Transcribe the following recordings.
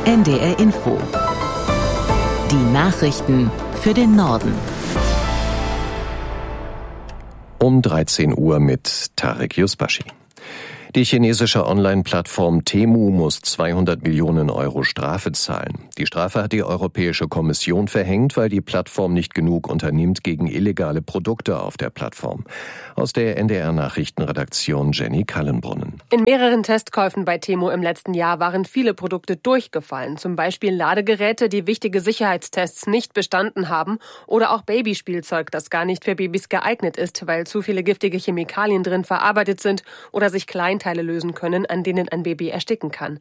NDR Info. Die Nachrichten für den Norden. Um 13 Uhr mit Tarek Yusbashi. Die chinesische Online-Plattform Temu muss 200 Millionen Euro Strafe zahlen. Die Strafe hat die Europäische Kommission verhängt, weil die Plattform nicht genug unternimmt gegen illegale Produkte auf der Plattform. Aus der NDR-Nachrichtenredaktion Jenny Kallenbrunnen. In mehreren Testkäufen bei Temu im letzten Jahr waren viele Produkte durchgefallen. Zum Beispiel Ladegeräte, die wichtige Sicherheitstests nicht bestanden haben, oder auch Babyspielzeug, das gar nicht für Babys geeignet ist, weil zu viele giftige Chemikalien drin verarbeitet sind oder sich Kleinteile lösen können, an denen ein Baby ersticken kann.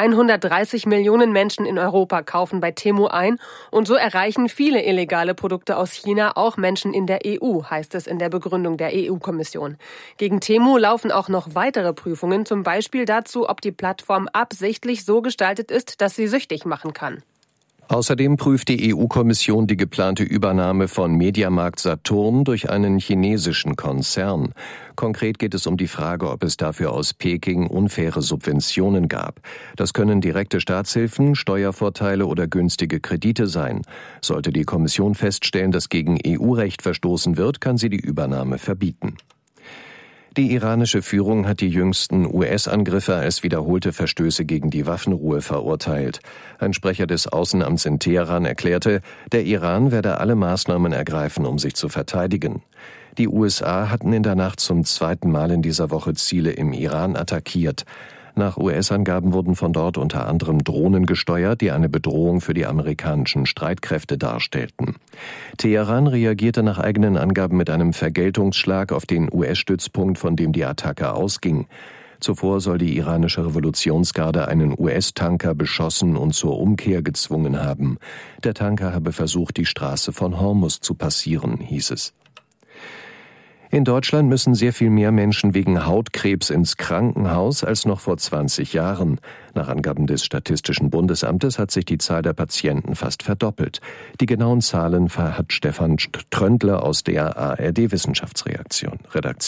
130 Millionen Menschen in Europa kaufen bei Temu ein und so erreichen viele illegale Produkte aus China auch Menschen in der EU, heißt es in der Begründung der EU-Kommission. Gegen Temu laufen auch noch weitere Prüfungen, zum Beispiel dazu, ob die Plattform absichtlich so gestaltet ist, dass sie süchtig machen kann. Außerdem prüft die EU-Kommission die geplante Übernahme von Mediamarkt Saturn durch einen chinesischen Konzern. Konkret geht es um die Frage, ob es dafür aus Peking unfaire Subventionen gab. Das können direkte Staatshilfen, Steuervorteile oder günstige Kredite sein. Sollte die Kommission feststellen, dass gegen EU-Recht verstoßen wird, kann sie die Übernahme verbieten. Die iranische Führung hat die jüngsten US-Angriffe als wiederholte Verstöße gegen die Waffenruhe verurteilt. Ein Sprecher des Außenamts in Teheran erklärte, der Iran werde alle Maßnahmen ergreifen, um sich zu verteidigen. Die USA hatten in der Nacht zum zweiten Mal in dieser Woche Ziele im Iran attackiert. Nach US-Angaben wurden von dort unter anderem Drohnen gesteuert, die eine Bedrohung für die amerikanischen Streitkräfte darstellten. Teheran reagierte nach eigenen Angaben mit einem Vergeltungsschlag auf den US-Stützpunkt, von dem die Attacke ausging. Zuvor soll die iranische Revolutionsgarde einen US-Tanker beschossen und zur Umkehr gezwungen haben. Der Tanker habe versucht, die Straße von Hormuz zu passieren, hieß es. In Deutschland müssen sehr viel mehr Menschen wegen Hautkrebs ins Krankenhaus als noch vor 20 Jahren. Nach Angaben des Statistischen Bundesamtes hat sich die Zahl der Patienten fast verdoppelt. Die genauen Zahlen hat Stefan Tröndle aus der ARD-Wissenschaftsredaktion.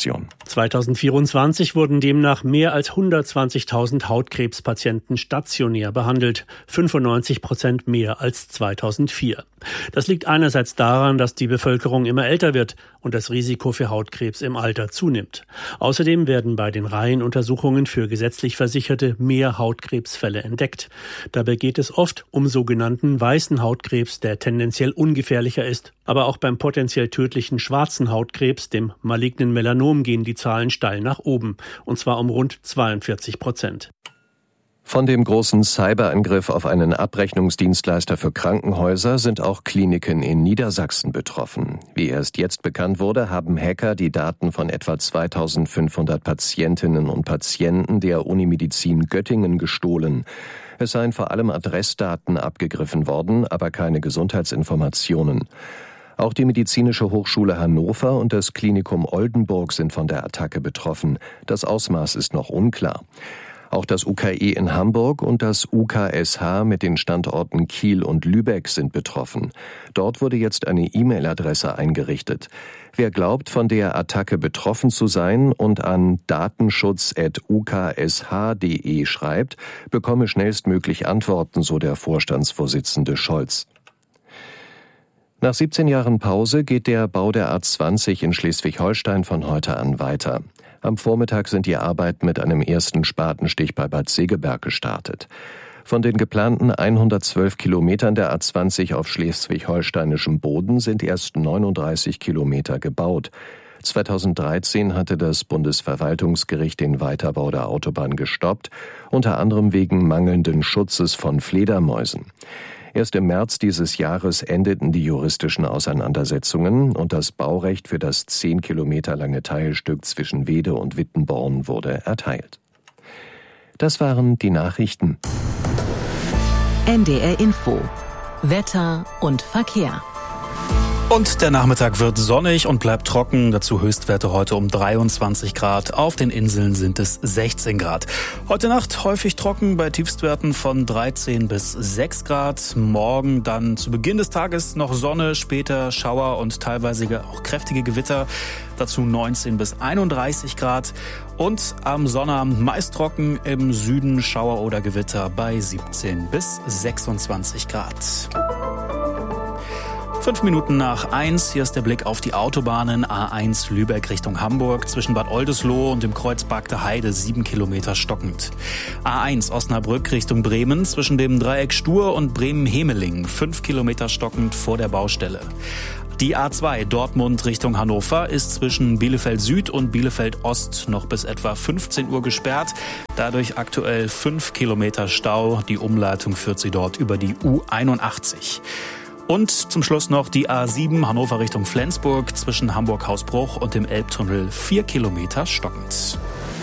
2024 wurden demnach mehr als 120.000 Hautkrebspatienten stationär behandelt, 95% mehr als 2004. Das liegt einerseits daran, dass die Bevölkerung immer älter wird und das Risiko für Hautkrebs im Alter zunimmt. Außerdem werden bei den Reihenuntersuchungen für gesetzlich Versicherte mehr Hautkrebsfälle entdeckt. Dabei geht es oft um sogenannten weißen Hautkrebs, der tendenziell ungefährlicher ist. Aber auch beim potenziell tödlichen schwarzen Hautkrebs, dem malignen Melanom, gehen die Zahlen steil nach oben, und zwar um rund 42%. Von dem großen Cyberangriff auf einen Abrechnungsdienstleister für Krankenhäuser sind auch Kliniken in Niedersachsen betroffen. Wie erst jetzt bekannt wurde, haben Hacker die Daten von etwa 2500 Patientinnen und Patienten der Unimedizin Göttingen gestohlen. Es seien vor allem Adressdaten abgegriffen worden, aber keine Gesundheitsinformationen. Auch die Medizinische Hochschule Hannover und das Klinikum Oldenburg sind von der Attacke betroffen. Das Ausmaß ist noch unklar. Auch das UKE in Hamburg und das UKSH mit den Standorten Kiel und Lübeck sind betroffen. Dort wurde jetzt eine E-Mail-Adresse eingerichtet. Wer glaubt, von der Attacke betroffen zu sein und an datenschutz@uksh.de schreibt, bekomme schnellstmöglich Antworten, so der Vorstandsvorsitzende Scholz. Nach 17 Jahren Pause geht der Bau der A20 in Schleswig-Holstein von heute an weiter. Am Vormittag sind die Arbeiten mit einem ersten Spatenstich bei Bad Segeberg gestartet. Von den geplanten 112 Kilometern der A20 auf schleswig-holsteinischem Boden sind erst 39 Kilometer gebaut. 2013 hatte das Bundesverwaltungsgericht den Weiterbau der Autobahn gestoppt, unter anderem wegen mangelnden Schutzes von Fledermäusen. Erst im März dieses Jahres endeten die juristischen Auseinandersetzungen und das Baurecht für das 10 Kilometer lange Teilstück zwischen Wede und Wittenborn wurde erteilt. Das waren die Nachrichten. NDR Info. Wetter und Verkehr. Und der Nachmittag wird sonnig und bleibt trocken. Dazu Höchstwerte heute um 23 Grad. Auf den Inseln sind es 16 Grad. Heute Nacht häufig trocken bei Tiefstwerten von 13 bis 6 Grad. Morgen dann zu Beginn des Tages noch Sonne, später Schauer und teilweise auch kräftige Gewitter. Dazu 19 bis 31 Grad. Und am Sonnabend meist trocken, im Süden Schauer oder Gewitter bei 17 bis 26 Grad. 5 Minuten nach 1, hier ist der Blick auf die Autobahnen. A1 Lübeck Richtung Hamburg, zwischen Bad Oldesloe und dem Kreuz Bagde Heide 7 Kilometer stockend. A1 Osnabrück Richtung Bremen, zwischen dem Dreieck Stur und Bremen-Hemeling 5 Kilometer stockend vor der Baustelle. Die A2 Dortmund Richtung Hannover ist zwischen Bielefeld Süd und Bielefeld Ost noch bis etwa 15 Uhr gesperrt. Dadurch aktuell 5 Kilometer Stau. Die Umleitung führt sie dort über die U81. Und zum Schluss noch die A7 Hannover Richtung Flensburg zwischen Hamburg-Hausbruch und dem Elbtunnel 4 Kilometer stockend.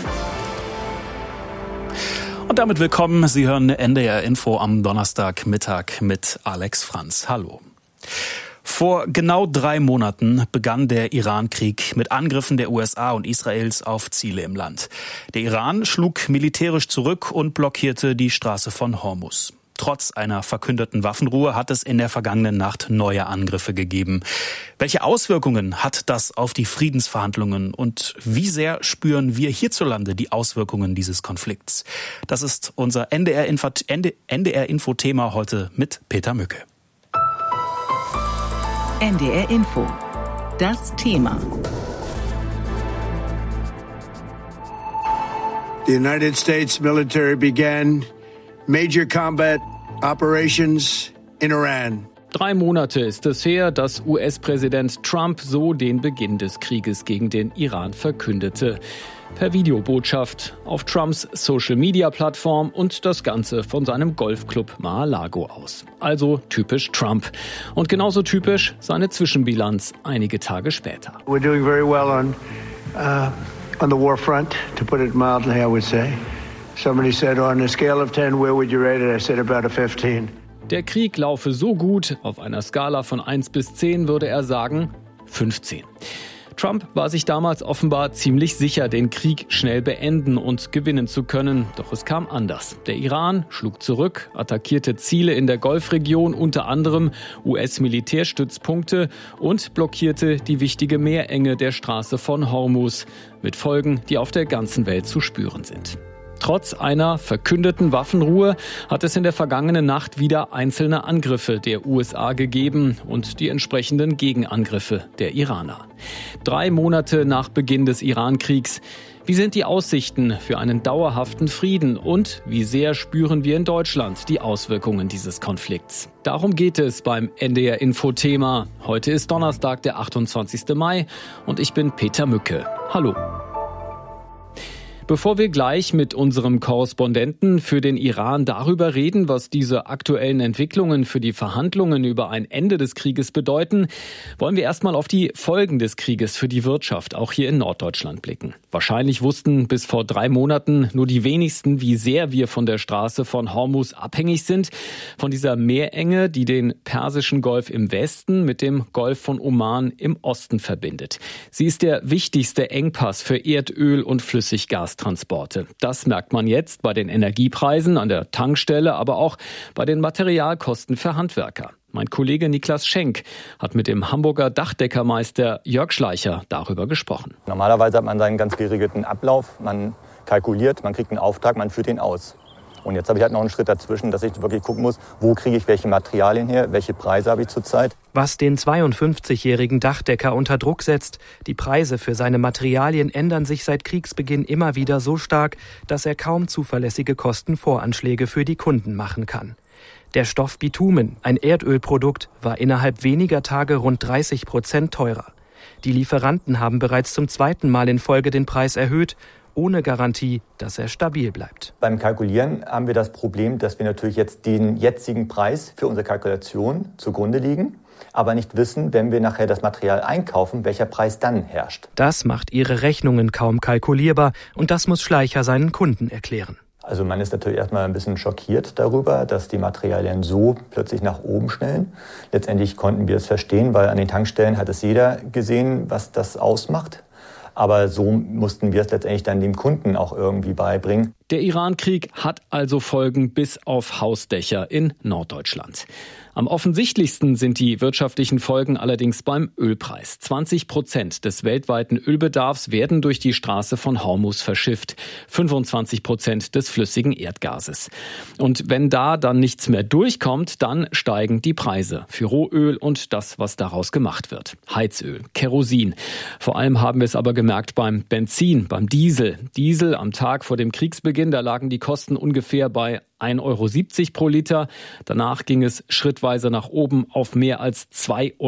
Und damit willkommen. Sie hören NDR Info am Donnerstagmittag mit Alex Franz. Hallo. Vor genau 3 Monaten begann der Iran-Krieg mit Angriffen der USA und Israels auf Ziele im Land. Der Iran schlug militärisch zurück und blockierte die Straße von Hormuz. Trotz einer verkündeten Waffenruhe hat es in der vergangenen Nacht neue Angriffe gegeben. Welche Auswirkungen hat das auf die Friedensverhandlungen und wie sehr spüren wir hierzulande die Auswirkungen dieses Konflikts? Das ist unser NDR-Info-Thema heute mit Peter Mücke. NDR Info. Das Thema. The United States military began major combat operations in Iran. 3 Monate ist es her, dass US-Präsident Trump so den Beginn des Krieges gegen den Iran verkündete. Per Videobotschaft auf Trumps Social-Media-Plattform und das Ganze von seinem Golfclub Mar-a-Lago aus. Also typisch Trump. Und genauso typisch seine Zwischenbilanz einige Tage später. We're doing very well on the war front, to put it mildly, I would say. Somebody said, on a scale of 10, where would you rate it? I said about a 15. Der Krieg laufe so gut, auf einer Skala von 1 bis 10 würde er sagen 15. Trump war sich damals offenbar ziemlich sicher, den Krieg schnell beenden und gewinnen zu können. Doch es kam anders. Der Iran schlug zurück, attackierte Ziele in der Golfregion, unter anderem US-Militärstützpunkte und blockierte die wichtige Meerenge der Straße von Hormuz mit Folgen, die auf der ganzen Welt zu spüren sind. Trotz einer verkündeten Waffenruhe hat es in der vergangenen Nacht wieder einzelne Angriffe der USA gegeben und die entsprechenden Gegenangriffe der Iraner. 3 Monate nach Beginn des Iran-Kriegs. Wie sind die Aussichten für einen dauerhaften Frieden und wie sehr spüren wir in Deutschland die Auswirkungen dieses Konflikts? Darum geht es beim NDR-Info-Thema. Heute ist Donnerstag, der 28. Mai und ich bin Peter Mücke. Hallo. Bevor wir gleich mit unserem Korrespondenten für den Iran darüber reden, was diese aktuellen Entwicklungen für die Verhandlungen über ein Ende des Krieges bedeuten, wollen wir erstmal auf die Folgen des Krieges für die Wirtschaft auch hier in Norddeutschland blicken. Wahrscheinlich wussten bis vor 3 Monaten nur die wenigsten, wie sehr wir von der Straße von Hormuz abhängig sind, von dieser Meerenge, die den Persischen Golf im Westen mit dem Golf von Oman im Osten verbindet. Sie ist der wichtigste Engpass für Erdöl und Flüssiggas. Transporte. Das merkt man jetzt bei den Energiepreisen an der Tankstelle, aber auch bei den Materialkosten für Handwerker. Mein Kollege Niklas Schenk hat mit dem Hamburger Dachdeckermeister Jörg Schleicher darüber gesprochen. Normalerweise hat man seinen ganz geregelten Ablauf. Man kalkuliert, man kriegt einen Auftrag, man führt ihn aus. Und jetzt habe ich halt noch einen Schritt dazwischen, dass ich wirklich gucken muss, wo kriege ich welche Materialien her, welche Preise habe ich zurzeit. Was den 52-jährigen Dachdecker unter Druck setzt, die Preise für seine Materialien ändern sich seit Kriegsbeginn immer wieder so stark, dass er kaum zuverlässige Kostenvoranschläge für die Kunden machen kann. Der Stoff Bitumen, ein Erdölprodukt, war innerhalb weniger Tage rund 30% teurer. Die Lieferanten haben bereits zum 2. Mal in Folge den Preis erhöht, ohne Garantie, dass er stabil bleibt. Beim Kalkulieren haben wir das Problem, dass wir natürlich jetzt den jetzigen Preis für unsere Kalkulation zugrunde liegen, aber nicht wissen, wenn wir nachher das Material einkaufen, welcher Preis dann herrscht. Das macht ihre Rechnungen kaum kalkulierbar und das muss Schleicher seinen Kunden erklären. Also man ist natürlich erstmal ein bisschen schockiert darüber, dass die Materialien so plötzlich nach oben schnellen. Letztendlich konnten wir es verstehen, weil an den Tankstellen hat es jeder gesehen, was das ausmacht. Aber so mussten wir es letztendlich dann dem Kunden auch irgendwie beibringen. Der Iran-Krieg hat also Folgen bis auf Hausdächer in Norddeutschland. Am offensichtlichsten sind die wirtschaftlichen Folgen allerdings beim Ölpreis. 20% des weltweiten Ölbedarfs werden durch die Straße von Hormuz verschifft. 25% des flüssigen Erdgases. Und wenn da dann nichts mehr durchkommt, dann steigen die Preise für Rohöl und das, was daraus gemacht wird. Heizöl, Kerosin. Vor allem haben wir es aber gemerkt beim Benzin, beim Diesel. Diesel am Tag vor dem Kriegsbeginn, da lagen die Kosten ungefähr bei 1,70 € pro Liter. Danach ging es schrittweise nach oben auf mehr als 2,40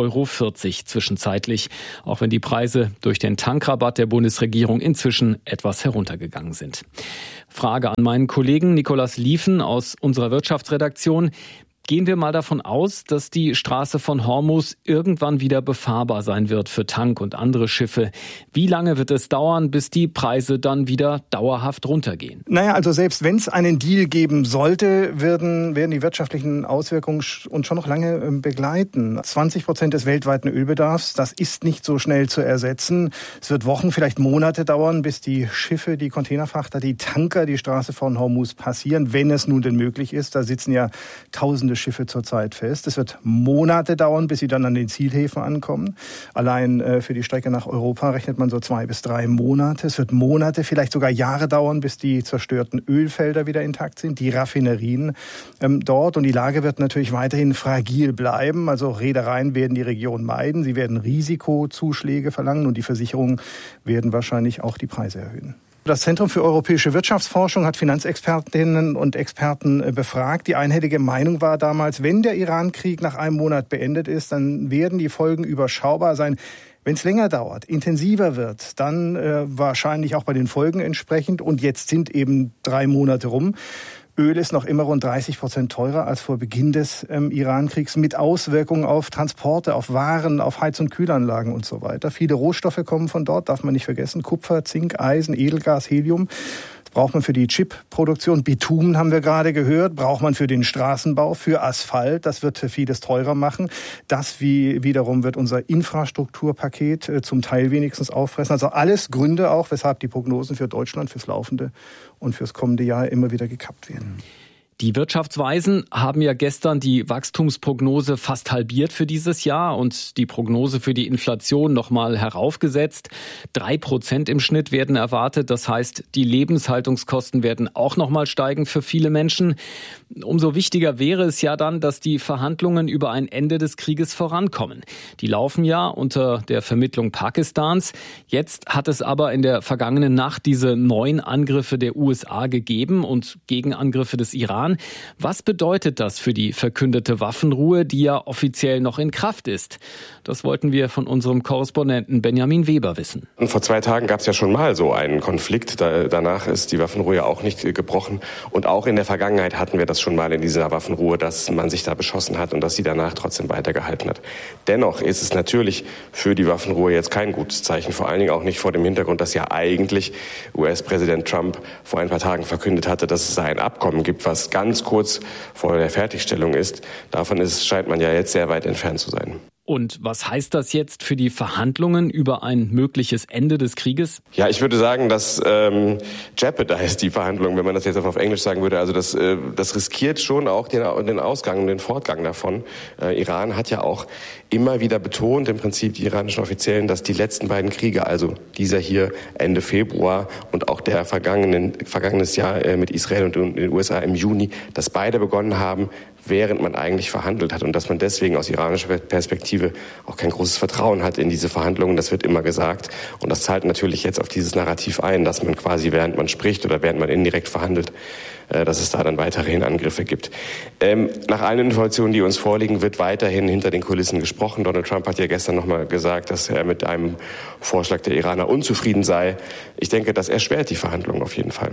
€ zwischenzeitlich, auch wenn die Preise durch den Tankrabatt der Bundesregierung inzwischen etwas heruntergegangen sind. Frage an meinen Kollegen Nikolaus Liefen aus unserer Wirtschaftsredaktion. Gehen wir mal davon aus, dass die Straße von Hormuz irgendwann wieder befahrbar sein wird für Tank- und andere Schiffe. Wie lange wird es dauern, bis die Preise dann wieder dauerhaft runtergehen? Naja, also selbst wenn es einen Deal geben sollte, werden die wirtschaftlichen Auswirkungen uns schon noch lange begleiten. 20% des weltweiten Ölbedarfs, das ist nicht so schnell zu ersetzen. Es wird Wochen, vielleicht Monate dauern, bis die Schiffe, die Containerfrachter, die Tanker die Straße von Hormuz passieren, wenn es nun denn möglich ist. Da sitzen ja Tausende Schiffe zurzeit fest. Es wird Monate dauern, bis sie dann an den Zielhäfen ankommen. Allein für die Strecke nach Europa rechnet man so 2 bis 3 Monate. Es wird Monate, vielleicht sogar Jahre dauern, bis die zerstörten Ölfelder wieder intakt sind, die Raffinerien dort. Und die Lage wird natürlich weiterhin fragil bleiben. Also Reedereien werden die Region meiden. Sie werden Risikozuschläge verlangen und die Versicherungen werden wahrscheinlich auch die Preise erhöhen. Das Zentrum für europäische Wirtschaftsforschung hat Finanzexpertinnen und Experten befragt. Die einhellige Meinung war damals, wenn der Iran-Krieg nach einem Monat beendet ist, dann werden die Folgen überschaubar sein. Wenn es länger dauert, intensiver wird, dann wahrscheinlich auch bei den Folgen entsprechend. Und jetzt sind eben 3 Monate rum. Öl ist noch immer rund 30% teurer als vor Beginn des Iran-Kriegs mit Auswirkungen auf Transporte, auf Waren, auf Heiz- und Kühlanlagen und so weiter. Viele Rohstoffe kommen von dort, darf man nicht vergessen. Kupfer, Zink, Eisen, Edelgas, Helium. Das braucht man für die Chip-Produktion. Bitumen haben wir gerade gehört. Braucht man für den Straßenbau, für Asphalt. Das wird vieles teurer machen. Das wiederum wird unser Infrastrukturpaket zum Teil wenigstens auffressen. Also alles Gründe auch, weshalb die Prognosen für Deutschland fürs laufende und fürs kommende Jahr immer wieder gekappt werden. Die Wirtschaftsweisen haben ja gestern die Wachstumsprognose fast halbiert für dieses Jahr und die Prognose für die Inflation nochmal heraufgesetzt. 3% im Schnitt werden erwartet. Das heißt, die Lebenshaltungskosten werden auch nochmal steigen für viele Menschen. Umso wichtiger wäre es ja dann, dass die Verhandlungen über ein Ende des Krieges vorankommen. Die laufen ja unter der Vermittlung Pakistans. Jetzt hat es aber in der vergangenen Nacht diese 9 Angriffe der USA gegeben und Gegenangriffe des Iran. Was bedeutet das für die verkündete Waffenruhe, die ja offiziell noch in Kraft ist? Das wollten wir von unserem Korrespondenten Benjamin Weber wissen. Vor 2 Tagen gab es ja schon mal so einen Konflikt. Danach ist die Waffenruhe ja auch nicht gebrochen. Und auch in der Vergangenheit hatten wir das schon mal in dieser Waffenruhe, dass man sich da beschossen hat und dass sie danach trotzdem weitergehalten hat. Dennoch ist es natürlich für die Waffenruhe jetzt kein gutes Zeichen. Vor allen Dingen auch nicht vor dem Hintergrund, dass ja eigentlich US-Präsident Trump vor ein paar Tagen verkündet hatte, dass es ein Abkommen gibt, was ganz kurz vor der Fertigstellung ist. Davon scheint man ja jetzt sehr weit entfernt zu sein. Und was heißt das jetzt für die Verhandlungen über ein mögliches Ende des Krieges? Ja, ich würde sagen, dass jeopardize die Verhandlungen, wenn man das jetzt auf Englisch sagen würde. Also das riskiert schon auch den Ausgang und den Fortgang davon. Iran hat ja auch immer wieder betont, im Prinzip die iranischen Offiziellen, dass die letzten beiden Kriege, also dieser hier Ende Februar und auch der vergangenes Jahr mit Israel und den USA im Juni, dass beide begonnen haben, während man eigentlich verhandelt hat und dass man deswegen aus iranischer Perspektive auch kein großes Vertrauen hat in diese Verhandlungen. Das wird immer gesagt und das zahlt natürlich jetzt auf dieses Narrativ ein, dass man quasi während man spricht oder während man indirekt verhandelt, dass es da dann weiterhin Angriffe gibt. Nach allen Informationen, die uns vorliegen, wird weiterhin hinter den Kulissen gesprochen. Donald Trump hat ja gestern nochmal gesagt, dass er mit einem Vorschlag der Iraner unzufrieden sei. Ich denke, das erschwert die Verhandlungen auf jeden Fall.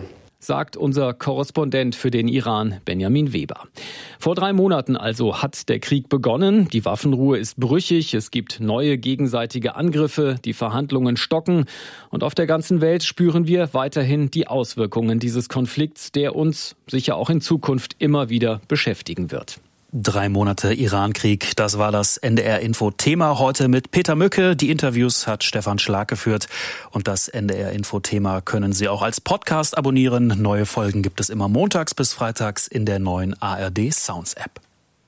sagt unser Korrespondent für den Iran, Benjamin Weber. Vor 3 Monaten also hat der Krieg begonnen. Die Waffenruhe ist brüchig. Es gibt neue gegenseitige Angriffe. Die Verhandlungen stocken. Und auf der ganzen Welt spüren wir weiterhin die Auswirkungen dieses Konflikts, der uns sicher auch in Zukunft immer wieder beschäftigen wird. 3 Monate Irankrieg, das war das NDR-Info-Thema heute mit Peter Mücke. Die Interviews hat Stefan Schlag geführt. Und das NDR-Info-Thema können Sie auch als Podcast abonnieren. Neue Folgen gibt es immer montags bis freitags in der neuen ARD-Sounds-App.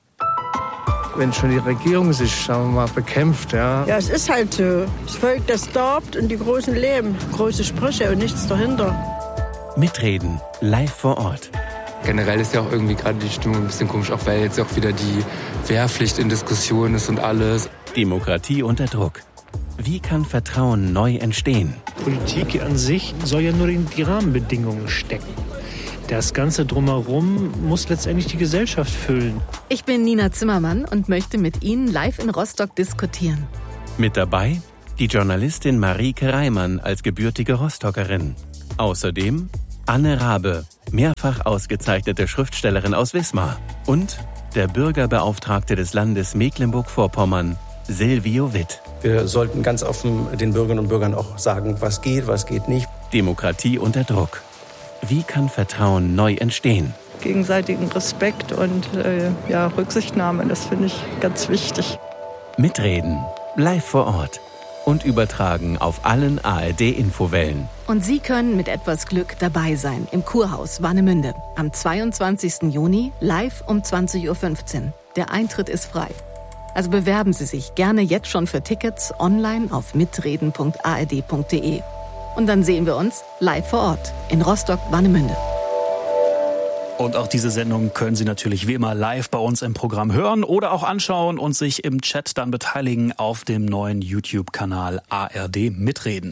Wenn schon die Regierung sich, sagen wir mal, bekämpft, ja. Ja, es ist halt so. Das Volk, das darbt und die Großen leben. Große Sprüche und nichts dahinter. Mitreden, live vor Ort. Generell ist ja auch irgendwie gerade die Stimmung ein bisschen komisch, auch weil jetzt auch wieder die Wehrpflicht in Diskussion ist und alles. Demokratie unter Druck. Wie kann Vertrauen neu entstehen? Politik an sich soll ja nur in die Rahmenbedingungen stecken. Das Ganze drumherum muss letztendlich die Gesellschaft füllen. Ich bin Nina Zimmermann und möchte mit Ihnen live in Rostock diskutieren. Mit dabei die Journalistin Marieke Reimann als gebürtige Rostockerin. Außerdem Anne Rabe, mehrfach ausgezeichnete Schriftstellerin aus Wismar. Und der Bürgerbeauftragte des Landes Mecklenburg-Vorpommern, Silvio Witt. Wir sollten ganz offen den Bürgerinnen und Bürgern auch sagen, was geht nicht. Demokratie unter Druck. Wie kann Vertrauen neu entstehen? Gegenseitigen Respekt und Rücksichtnahme, das finde ich ganz wichtig. Mitreden, live vor Ort. Und übertragen auf allen ARD-Infowellen. Und Sie können mit etwas Glück dabei sein im Kurhaus Warnemünde am 22. Juni live um 20.15 Uhr. Der Eintritt ist frei. Also bewerben Sie sich gerne jetzt schon für Tickets online auf mitreden.ard.de. Und dann sehen wir uns live vor Ort in Rostock-Warnemünde. Und auch diese Sendung können Sie natürlich wie immer live bei uns im Programm hören oder auch anschauen und sich im Chat dann beteiligen auf dem neuen YouTube-Kanal ARD Mitreden.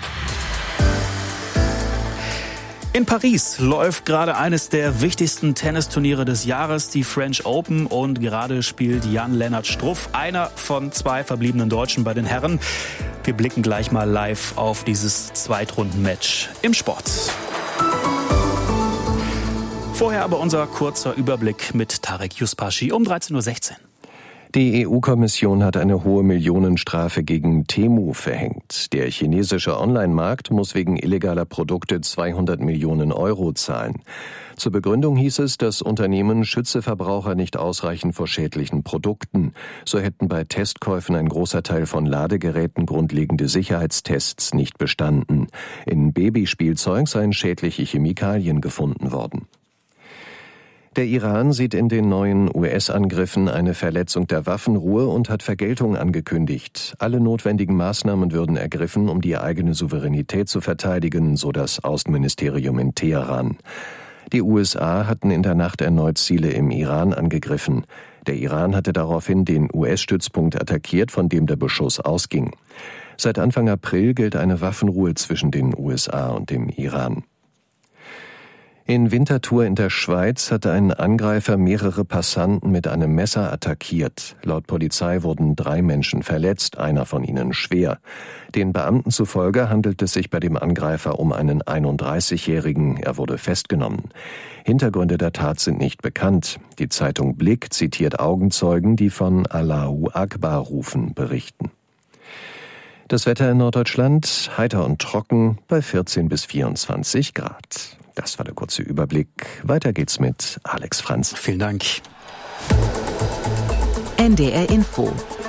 In Paris läuft gerade eines der wichtigsten Tennisturniere des Jahres, die French Open. Und gerade spielt Jan-Lennart Struff, einer von 2 verbliebenen Deutschen bei den Herren. Wir blicken gleich mal live auf dieses Zweitrunden-Match im Sport. Vorher aber unser kurzer Überblick mit Tarek Yuspashi um 13.16 Uhr. Die EU-Kommission hat eine hohe Millionenstrafe gegen Temu verhängt. Der chinesische Online-Markt muss wegen illegaler Produkte 200 Millionen Euro zahlen. Zur Begründung hieß es, das Unternehmen schütze Verbraucher nicht ausreichend vor schädlichen Produkten. So hätten bei Testkäufen ein großer Teil von Ladegeräten grundlegende Sicherheitstests nicht bestanden. In Babyspielzeug seien schädliche Chemikalien gefunden worden. Der Iran sieht in den neuen US-Angriffen eine Verletzung der Waffenruhe und hat Vergeltung angekündigt. Alle notwendigen Maßnahmen würden ergriffen, um die eigene Souveränität zu verteidigen, so das Außenministerium in Teheran. Die USA hatten in der Nacht erneut Ziele im Iran angegriffen. Der Iran hatte daraufhin den US-Stützpunkt attackiert, von dem der Beschuss ausging. Seit Anfang April gilt eine Waffenruhe zwischen den USA und dem Iran. In Winterthur in der Schweiz hatte ein Angreifer mehrere Passanten mit einem Messer attackiert. Laut Polizei wurden 3 Menschen verletzt, einer von ihnen schwer. Den Beamten zufolge handelt es sich bei dem Angreifer um einen 31-Jährigen. Er wurde festgenommen. Hintergründe der Tat sind nicht bekannt. Die Zeitung Blick zitiert Augenzeugen, die von Allahu Akbar-Rufen berichten. Das Wetter in Norddeutschland heiter und trocken bei 14 bis 24 Grad. Das war der kurze Überblick. Weiter geht's mit Alex Franz. Vielen Dank. NDR Info.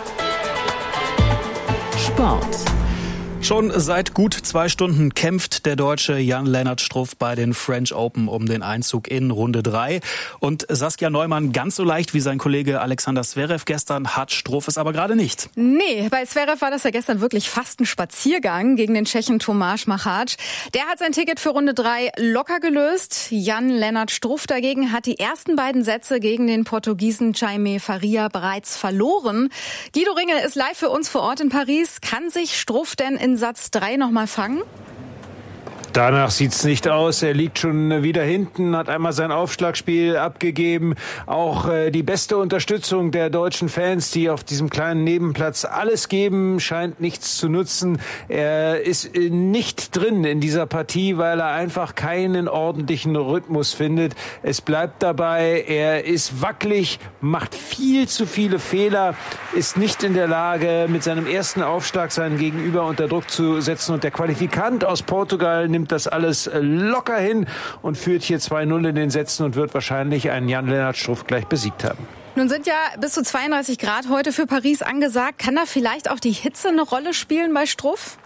Sport. Schon seit gut 2 Stunden kämpft der Deutsche Jan-Lennart Struff bei den French Open um den Einzug in Runde 3. Und Saskia Neumann, ganz so leicht wie sein Kollege Alexander Zverev gestern hat Struff es aber gerade nicht. Nee, bei Zverev war das ja gestern wirklich fast ein Spaziergang gegen den Tschechen Tomáš Macháč. Der hat sein Ticket für Runde 3 locker gelöst. Jan-Lennart Struff dagegen hat die ersten beiden Sätze gegen den Portugiesen Jaime Faria bereits verloren. Guido Ringel ist live für uns vor Ort in Paris. Kann sich Struff denn in Satz 3 nochmal fangen? Danach sieht's nicht aus. Er liegt schon wieder hinten, hat einmal sein Aufschlagspiel abgegeben. Auch die beste Unterstützung der deutschen Fans, die auf diesem kleinen Nebenplatz alles geben, scheint nichts zu nutzen. Er ist nicht drin in dieser Partie, weil er einfach keinen ordentlichen Rhythmus findet. Es bleibt dabei, er ist wackelig, macht viel zu viele Fehler, ist nicht in der Lage, mit seinem ersten Aufschlag seinen Gegenüber unter Druck zu setzen. Und der Qualifikant aus Portugal nimmt das alles locker hin und führt hier 2-0 in den Sätzen und wird wahrscheinlich einen Jan-Lennart Struff gleich besiegt haben. Nun sind ja bis zu 32 Grad heute für Paris angesagt. Kann da vielleicht auch die Hitze eine Rolle spielen bei Struff?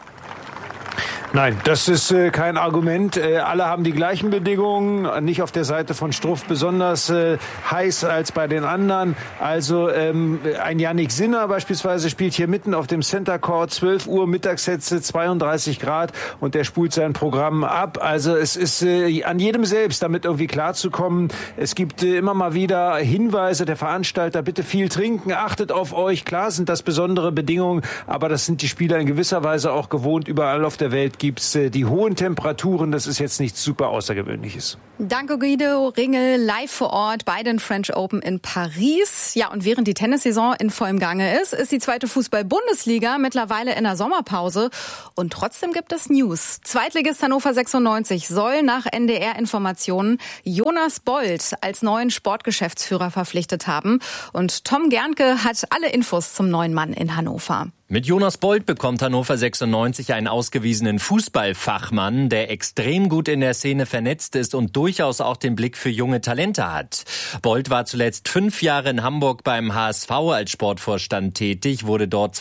Nein, das ist kein Argument. Alle haben die gleichen Bedingungen, nicht auf der Seite von Struff besonders heiß als bei den anderen. Also ein Yannick Sinner beispielsweise spielt hier mitten auf dem Center Court, 12 Uhr Mittagssätze, 32 Grad und der spult sein Programm ab. Also es ist an jedem selbst, damit irgendwie klarzukommen. Es gibt immer mal wieder Hinweise der Veranstalter, bitte viel trinken, achtet auf euch. Klar sind das besondere Bedingungen, aber das sind die Spieler in gewisser Weise auch gewohnt. Überall auf der Welt gibt's die hohen Temperaturen. Das ist jetzt nichts super Außergewöhnliches. Danke Guido Ringel, live vor Ort bei den French Open in Paris. Ja, und während die Tennissaison in vollem Gange ist die zweite Fußball-Bundesliga mittlerweile in der Sommerpause. Und trotzdem gibt es News. Zweitligist Hannover 96 soll nach NDR-Informationen Jonas Bold als neuen Sportgeschäftsführer verpflichtet haben. Und Tom Gernke hat alle Infos zum neuen Mann in Hannover. Mit Jonas Bold bekommt Hannover 96 einen ausgewiesenen Fußballfachmann, der extrem gut in der Szene vernetzt ist und durchaus auch den Blick für junge Talente hat. Bold war zuletzt 5 Jahre in Hamburg beim HSV als Sportvorstand tätig, wurde dort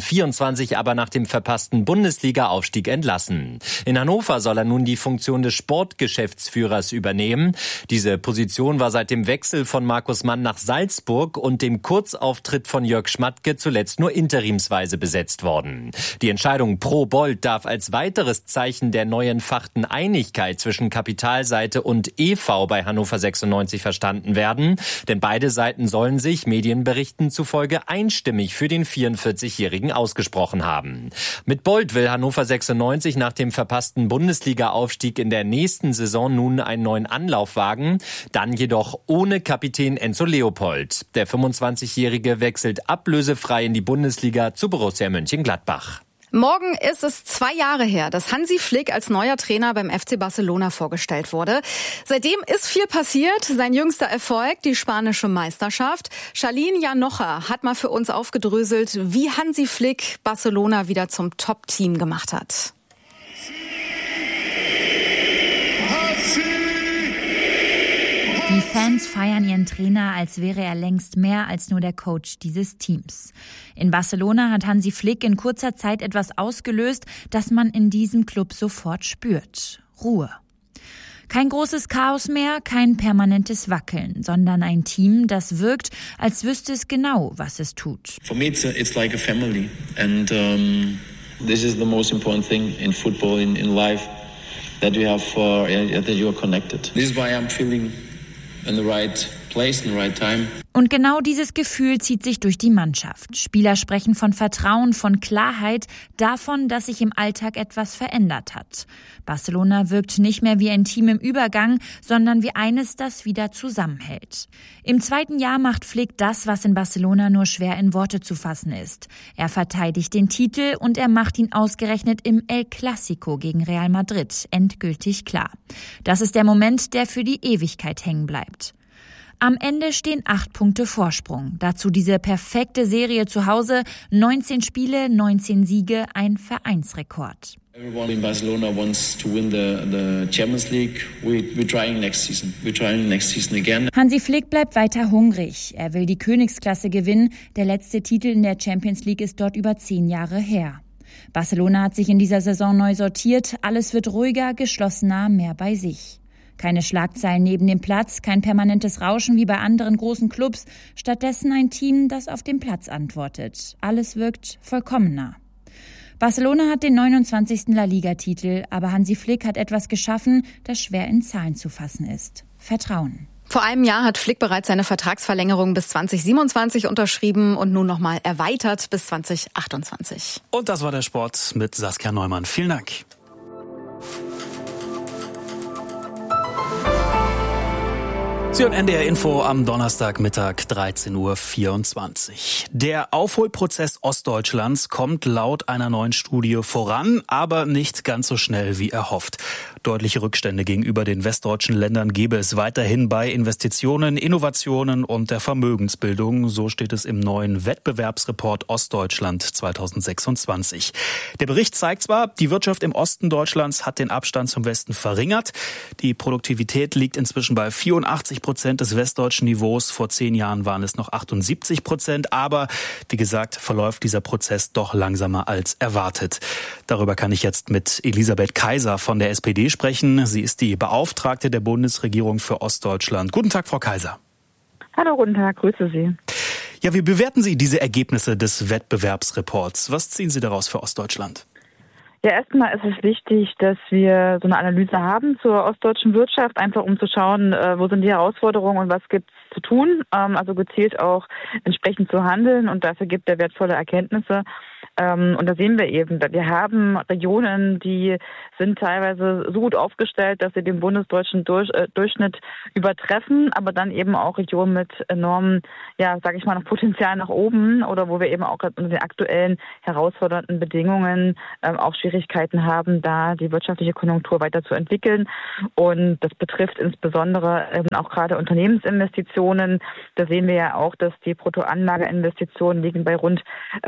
2024 aber nach dem verpassten Bundesliga-Aufstieg entlassen. In Hannover soll er nun die Funktion des Sportgeschäftsführers übernehmen. Diese Position war seit dem Wechsel von Markus Mann nach Salzburg und dem Kurzauftritt von Jörg Schmatke zuletzt nur interimsweise besetzt worden. Die Entscheidung pro Bold darf als weiteres Zeichen der neuen fachten Einigkeit zwischen Kapitalseite und EV bei Hannover 96 verstanden werden, denn beide Seiten sollen sich Medienberichten zufolge einstimmig für den 44-Jährigen ausgesprochen haben. Mit Bold will Hannover 96 nach dem verpassten Bundesliga-Aufstieg in der nächsten Saison nun einen neuen Anlauf wagen, dann jedoch ohne Kapitän Enzo Leopold. Der 25-Jährige wechselt ablösefrei in die Bundesliga zu Borussia Mönchengladbach. Morgen ist es 2 Jahre her, dass Hansi Flick als neuer Trainer beim FC Barcelona vorgestellt wurde. Seitdem ist viel passiert. Sein jüngster Erfolg, die spanische Meisterschaft. Charlene Janocha hat mal für uns aufgedröselt, wie Hansi Flick Barcelona wieder zum Top-Team gemacht hat. Die Fans feiern ihren Trainer, als wäre er längst mehr als nur der Coach dieses Teams. In Barcelona hat Hansi Flick in kurzer Zeit etwas ausgelöst, das man in diesem Club sofort spürt. Ruhe. Kein großes Chaos mehr, kein permanentes Wackeln, sondern ein Team, das wirkt, als wüsste es genau, was es tut. For me it's like a family and this is the most important thing in football, in life, that you have that you are connected. This is why I'm feeling in the right place, in the right time. Und genau dieses Gefühl zieht sich durch die Mannschaft. Spieler sprechen von Vertrauen, von Klarheit, davon, dass sich im Alltag etwas verändert hat. Barcelona wirkt nicht mehr wie ein Team im Übergang, sondern wie eines, das wieder zusammenhält. Im 2. Jahr macht Flick das, was in Barcelona nur schwer in Worte zu fassen ist. Er verteidigt den Titel und er macht ihn ausgerechnet im El Clásico gegen Real Madrid endgültig klar. Das ist der Moment, der für die Ewigkeit hängen bleibt. Am Ende stehen 8 Punkte Vorsprung. Dazu diese perfekte Serie zu Hause, 19 Spiele, 19 Siege, ein Vereinsrekord. Everyone in Barcelona wants to win the Champions League. We're trying next season. We're trying next season again. Hansi Flick bleibt weiter hungrig. Er will die Königsklasse gewinnen. Der letzte Titel in der Champions League ist dort über 10 Jahre her. Barcelona hat sich in dieser Saison neu sortiert. Alles wird ruhiger, geschlossener, mehr bei sich. Keine Schlagzeilen neben dem Platz, kein permanentes Rauschen wie bei anderen großen Clubs. Stattdessen ein Team, das auf dem Platz antwortet. Alles wirkt vollkommener. Barcelona hat den 29. La Liga-Titel, aber Hansi Flick hat etwas geschaffen, das schwer in Zahlen zu fassen ist. Vertrauen. Vor einem Jahr hat Flick bereits seine Vertragsverlängerung bis 2027 unterschrieben und nun nochmal erweitert bis 2028. Und das war der Sport mit Saskia Neumann. Vielen Dank. Sie hören NDR Info am Donnerstagmittag 13:24 Uhr. Der Aufholprozess Ostdeutschlands kommt laut einer neuen Studie voran, aber nicht ganz so schnell wie erhofft. Deutliche Rückstände gegenüber den westdeutschen Ländern gebe es weiterhin bei Investitionen, Innovationen und der Vermögensbildung. So steht es im neuen Wettbewerbsreport Ostdeutschland 2026. Der Bericht zeigt zwar, die Wirtschaft im Osten Deutschlands hat den Abstand zum Westen verringert. Die Produktivität liegt inzwischen bei 84% des westdeutschen Niveaus. Vor 10 Jahren waren es noch 78%. Aber wie gesagt, verläuft dieser Prozess doch langsamer als erwartet. Darüber kann ich jetzt mit Elisabeth Kaiser von der SPD sprechen. Sie ist die Beauftragte der Bundesregierung für Ostdeutschland. Guten Tag, Frau Kaiser. Hallo, guten Tag, grüße Sie. Ja, wie bewerten Sie diese Ergebnisse des Wettbewerbsreports? Was ziehen Sie daraus für Ostdeutschland? Ja, erstmal ist es wichtig, dass wir so eine Analyse haben zur ostdeutschen Wirtschaft, einfach um zu schauen, wo sind die Herausforderungen und was gibt es zu tun, also gezielt auch entsprechend zu handeln, und dafür gibt er wertvolle Erkenntnisse. Und da sehen wir eben, wir haben Regionen, die sind teilweise so gut aufgestellt, dass sie den bundesdeutschen Durchschnitt übertreffen, aber dann eben auch Regionen mit enormem, ja, sage ich mal, noch Potenzial nach oben, oder wo wir eben auch unter den aktuellen herausfordernden Bedingungen auch Schwierigkeiten haben, da die wirtschaftliche Konjunktur weiterzuentwickeln. Und das betrifft insbesondere auch gerade Unternehmensinvestitionen. Da sehen wir ja auch, dass die Bruttoanlageinvestitionen liegen bei rund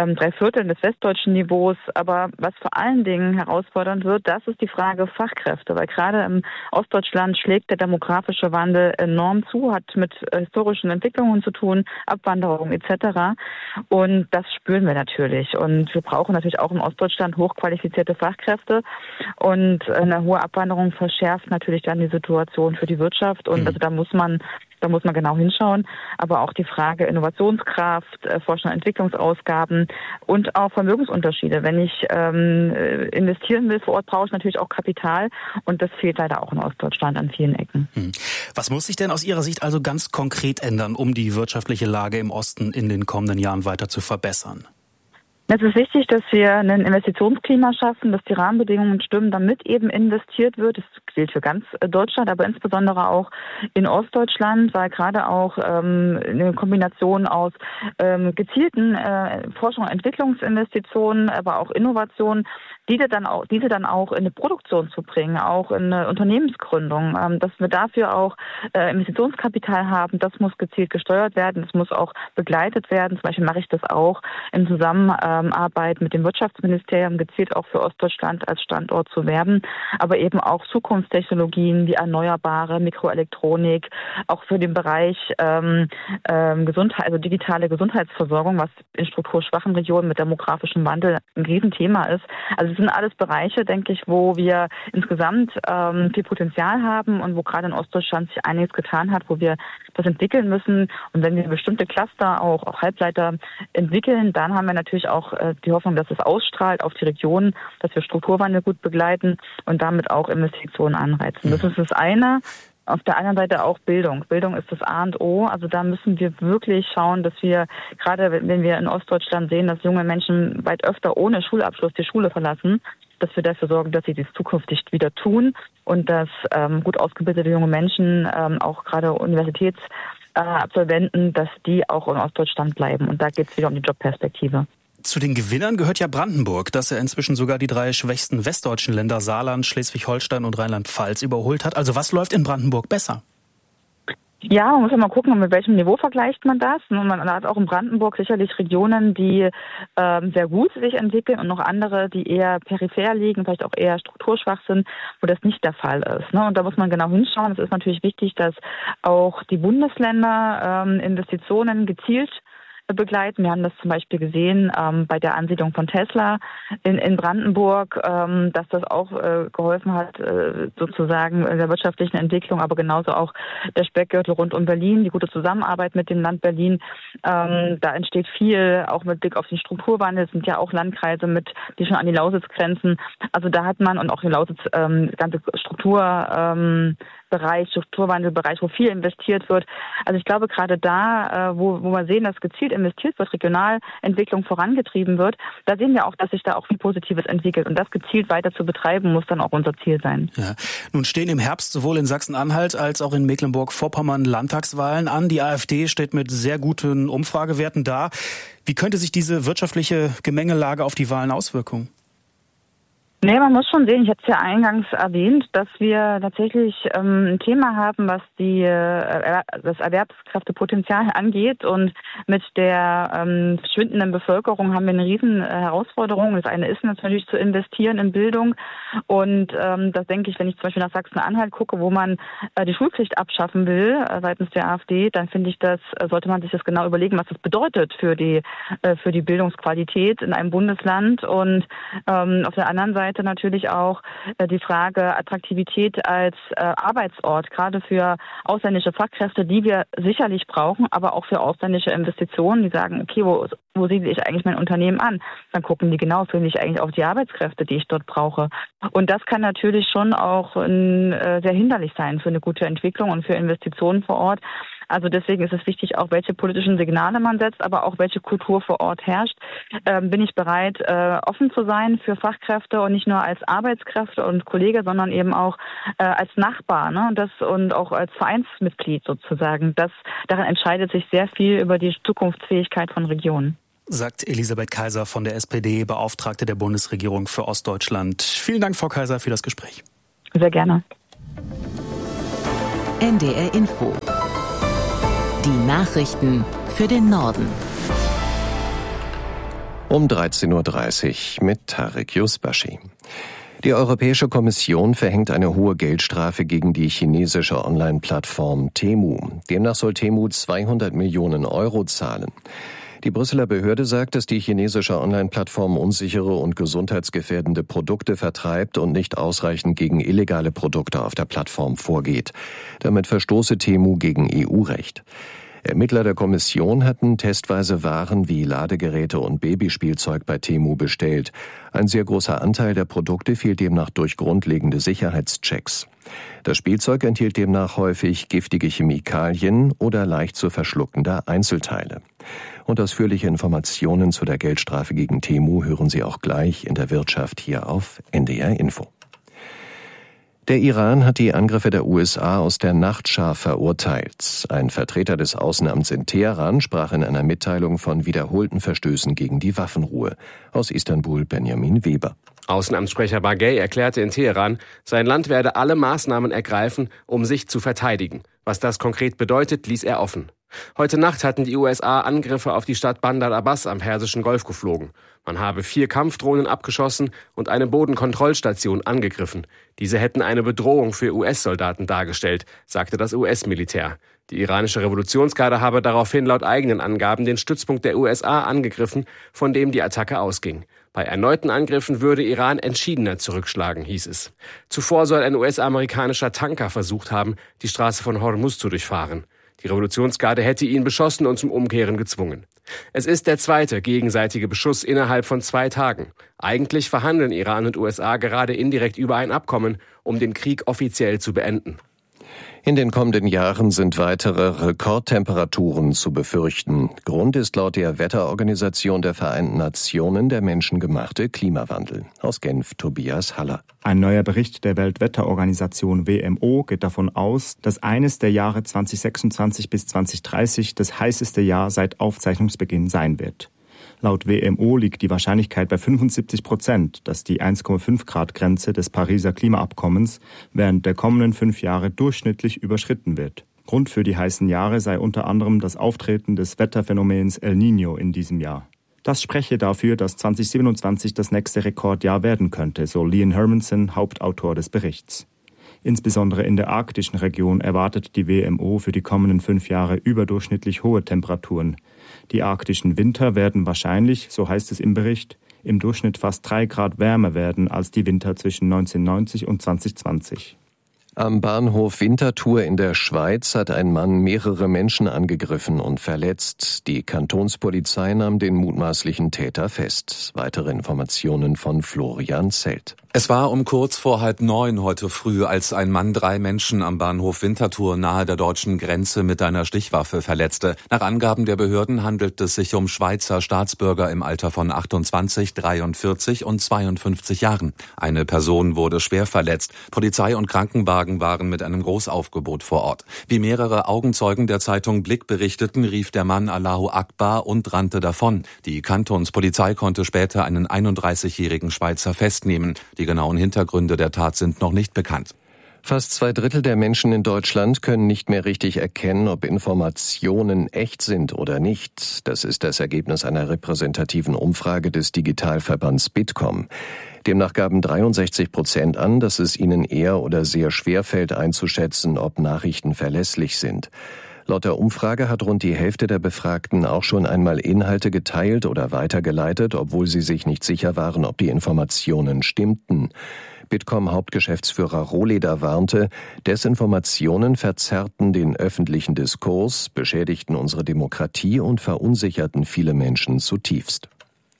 3/4 des westdeutschen Niveaus. Aber was vor allen Dingen herausfordernd wird, das ist die Frage Fachkräfte, weil gerade im Ostdeutschland schlägt der demografische Wandel enorm zu, hat mit historischen Entwicklungen zu tun, Abwanderung etc. Und das spüren wir natürlich. Und wir brauchen natürlich auch im Ostdeutschland hochqualifizierte Fachkräfte. Und eine hohe Abwanderung verschärft natürlich dann die Situation für die Wirtschaft. Und also da muss man genau hinschauen. Aber auch die Frage Innovationskraft, Forschung und Entwicklungsausgaben und auch Vermögensunterschiede. Wenn ich investieren will vor Ort, brauche ich natürlich auch Kapital. Und das fehlt leider auch in Ostdeutschland an vielen Ecken. Was muss sich denn aus Ihrer Sicht also ganz konkret ändern, um die wirtschaftliche Lage im Osten in den kommenden Jahren weiter zu verbessern? Es ist wichtig, dass wir ein Investitionsklima schaffen, dass die Rahmenbedingungen stimmen, damit eben investiert wird. Das gilt für ganz Deutschland, aber insbesondere auch in Ostdeutschland, weil gerade auch eine Kombination aus gezielten Forschung- und Entwicklungsinvestitionen, aber auch Innovationen, diese dann auch in eine Produktion zu bringen, auch in eine Unternehmensgründung, dass wir dafür auch Investitionskapital haben, das muss gezielt gesteuert werden, das muss auch begleitet werden. Zum Beispiel mache ich das auch in Zusammenarbeit mit dem Wirtschaftsministerium, gezielt auch für Ostdeutschland als Standort zu werben, aber eben auch Zukunftstechnologien wie erneuerbare Mikroelektronik, auch für den Bereich Gesundheit, also digitale Gesundheitsversorgung, was in strukturschwachen Regionen mit demografischem Wandel ein Riesenthema ist. Also das sind alles Bereiche, denke ich, wo wir insgesamt viel Potenzial haben und wo gerade in Ostdeutschland sich einiges getan hat, wo wir das entwickeln müssen. Und wenn wir bestimmte Cluster, auch Halbleiter entwickeln, dann haben wir natürlich auch die Hoffnung, dass es ausstrahlt auf die Regionen, dass wir Strukturwandel gut begleiten und damit auch Investitionen anreizen. Das ist das eine. Auf der anderen Seite auch Bildung. Bildung ist das A und O. Also da müssen wir wirklich schauen, dass wir, gerade wenn wir in Ostdeutschland sehen, dass junge Menschen weit öfter ohne Schulabschluss die Schule verlassen, dass wir dafür sorgen, dass sie dies zukünftig wieder tun und dass gut ausgebildete junge Menschen, auch gerade Universitätsabsolventen, dass die auch in Ostdeutschland bleiben. Und da geht es wieder um die Jobperspektive. Zu den Gewinnern gehört ja Brandenburg, das ja inzwischen sogar die 3 schwächsten westdeutschen Länder Saarland, Schleswig-Holstein und Rheinland-Pfalz überholt hat. Also was läuft in Brandenburg besser? Ja, man muss ja mal gucken, mit welchem Niveau vergleicht man das. Man hat auch in Brandenburg sicherlich Regionen, die sehr gut sich entwickeln und noch andere, die eher peripher liegen, vielleicht auch eher strukturschwach sind, wo das nicht der Fall ist. Und da muss man genau hinschauen. Es ist natürlich wichtig, dass auch die Bundesländer Investitionen gezielt begleiten. Wir haben das zum Beispiel gesehen bei der Ansiedlung von Tesla in Brandenburg, dass das auch geholfen hat, sozusagen in der wirtschaftlichen Entwicklung, aber genauso auch der Speckgürtel rund um Berlin, die gute Zusammenarbeit mit dem Land Berlin. Da entsteht viel, auch mit Blick auf den Strukturwandel. Es sind ja auch Landkreise die schon an die Lausitz grenzen. Also da hat man, und auch die Lausitz ganze Struktur Bereich, Strukturwandelbereich, wo viel investiert wird. Also ich glaube, gerade da, wo wir sehen, dass gezielt investiert wird, Regionalentwicklung vorangetrieben wird, da sehen wir auch, dass sich da auch viel Positives entwickelt. Und das gezielt weiter zu betreiben, muss dann auch unser Ziel sein. Ja. Nun stehen im Herbst sowohl in Sachsen-Anhalt als auch in Mecklenburg-Vorpommern Landtagswahlen an. Die AfD steht mit sehr guten Umfragewerten da. Wie könnte sich diese wirtschaftliche Gemengelage auf die Wahlen auswirken? Nee, man muss schon sehen, ich hatte es ja eingangs erwähnt, dass wir tatsächlich ein Thema haben, was das Erwerbskräftepotenzial angeht. Und mit der schwindenden Bevölkerung haben wir eine riesen Herausforderung. Das eine ist natürlich zu investieren in Bildung. Und das denke ich, wenn ich zum Beispiel nach Sachsen-Anhalt gucke, wo man die Schulpflicht abschaffen will seitens der AfD, dann finde ich, sollte man sich das genau überlegen, was das bedeutet für die Bildungsqualität in einem Bundesland. Und auf der anderen Seite natürlich auch die Frage Attraktivität als Arbeitsort, gerade für ausländische Fachkräfte, die wir sicherlich brauchen, aber auch für ausländische Investitionen, die sagen, okay, wo siedle ich eigentlich mein Unternehmen an? Dann gucken die genau, finde ich eigentlich auch die Arbeitskräfte, die ich dort brauche. Und das kann natürlich schon auch sehr hinderlich sein für eine gute Entwicklung und für Investitionen vor Ort. Also deswegen ist es wichtig, auch welche politischen Signale man setzt, aber auch welche Kultur vor Ort herrscht. Bin ich bereit, offen zu sein für Fachkräfte und nicht nur als Arbeitskräfte und Kollege, sondern eben auch als Nachbar, ne? Und auch als Vereinsmitglied sozusagen. Darin entscheidet sich sehr viel über die Zukunftsfähigkeit von Regionen. Sagt Elisabeth Kaiser von der SPD, Beauftragte der Bundesregierung für Ostdeutschland. Vielen Dank, Frau Kaiser, für das Gespräch. Sehr gerne. NDR Info. Die Nachrichten für den Norden. Um 13.30 Uhr mit Tarek Yusbashi. Die Europäische Kommission verhängt eine hohe Geldstrafe gegen die chinesische Online-Plattform Temu. Demnach soll Temu 200 Millionen Euro zahlen. Die Brüsseler Behörde sagt, dass die chinesische Online-Plattform unsichere und gesundheitsgefährdende Produkte vertreibt und nicht ausreichend gegen illegale Produkte auf der Plattform vorgeht. Damit verstoße Temu gegen EU-Recht. Ermittler der Kommission hatten testweise Waren wie Ladegeräte und Babyspielzeug bei Temu bestellt. Ein sehr großer Anteil der Produkte fiel demnach durch grundlegende Sicherheitschecks. Das Spielzeug enthielt demnach häufig giftige Chemikalien oder leicht zu verschluckende Einzelteile. Und ausführliche Informationen zu der Geldstrafe gegen Temu hören Sie auch gleich in der Wirtschaft hier auf NDR Info. Der Iran hat die Angriffe der USA aus der Nachtschar verurteilt. Ein Vertreter des Außenamts in Teheran sprach in einer Mitteilung von wiederholten Verstößen gegen die Waffenruhe. Aus Istanbul Benjamin Weber. Außenamtssprecher Baghei erklärte in Teheran, sein Land werde alle Maßnahmen ergreifen, um sich zu verteidigen. Was das konkret bedeutet, ließ er offen. Heute Nacht hatten die USA Angriffe auf die Stadt Bandar Abbas am Persischen Golf geflogen. Man habe 4 Kampfdrohnen abgeschossen und eine Bodenkontrollstation angegriffen. Diese hätten eine Bedrohung für US-Soldaten dargestellt, sagte das US-Militär. Die iranische Revolutionsgarde habe daraufhin laut eigenen Angaben den Stützpunkt der USA angegriffen, von dem die Attacke ausging. Bei erneuten Angriffen würde Iran entschiedener zurückschlagen, hieß es. Zuvor soll ein US-amerikanischer Tanker versucht haben, die Straße von Hormuz zu durchfahren. Die Revolutionsgarde hätte ihn beschossen und zum Umkehren gezwungen. Es ist der zweite gegenseitige Beschuss innerhalb von 2 Tagen. Eigentlich verhandeln Iran und USA gerade indirekt über ein Abkommen, um den Krieg offiziell zu beenden. In den kommenden Jahren sind weitere Rekordtemperaturen zu befürchten. Grund ist laut der Wetterorganisation der Vereinten Nationen der menschengemachte Klimawandel. Aus Genf Tobias Haller. Ein neuer Bericht der Weltwetterorganisation WMO geht davon aus, dass eines der Jahre 2026 bis 2030 das heißeste Jahr seit Aufzeichnungsbeginn sein wird. Laut WMO liegt die Wahrscheinlichkeit bei 75%, dass die 1,5-Grad-Grenze des Pariser Klimaabkommens während der kommenden 5 Jahre durchschnittlich überschritten wird. Grund für die heißen Jahre sei unter anderem das Auftreten des Wetterphänomens El Niño in diesem Jahr. Das spreche dafür, dass 2027 das nächste Rekordjahr werden könnte, so Lian Hermanson, Hauptautor des Berichts. Insbesondere in der arktischen Region erwartet die WMO für die kommenden 5 Jahre überdurchschnittlich hohe Temperaturen. Die arktischen Winter werden wahrscheinlich, so heißt es im Bericht, im Durchschnitt fast 3 Grad wärmer werden als die Winter zwischen 1990 und 2020. Am Bahnhof Winterthur in der Schweiz hat ein Mann mehrere Menschen angegriffen und verletzt. Die Kantonspolizei nahm den mutmaßlichen Täter fest. Weitere Informationen von Florian Zelt. Es war um kurz vor 8:30 heute früh, als ein Mann 3 Menschen am Bahnhof Winterthur nahe der deutschen Grenze mit einer Stichwaffe verletzte. Nach Angaben der Behörden handelt es sich um Schweizer Staatsbürger im Alter von 28, 43 und 52 Jahren. Eine Person wurde schwer verletzt. Polizei und Krankenwagen waren mit einem Großaufgebot vor Ort. Wie mehrere Augenzeugen der Zeitung Blick berichteten, rief der Mann Allahu Akbar und rannte davon. Die Kantonspolizei konnte später einen 31-jährigen Schweizer festnehmen. Die genauen Hintergründe der Tat sind noch nicht bekannt. Fast 2/3 der Menschen in Deutschland können nicht mehr richtig erkennen, ob Informationen echt sind oder nicht. Das ist das Ergebnis einer repräsentativen Umfrage des Digitalverbands Bitkom. Demnach gaben 63% an, dass es ihnen eher oder sehr schwer fällt einzuschätzen, ob Nachrichten verlässlich sind. Laut der Umfrage hat rund die Hälfte der Befragten auch schon einmal Inhalte geteilt oder weitergeleitet, obwohl sie sich nicht sicher waren, ob die Informationen stimmten. Bitkom-Hauptgeschäftsführer Rohleder warnte, Desinformationen verzerrten den öffentlichen Diskurs, beschädigten unsere Demokratie und verunsicherten viele Menschen zutiefst.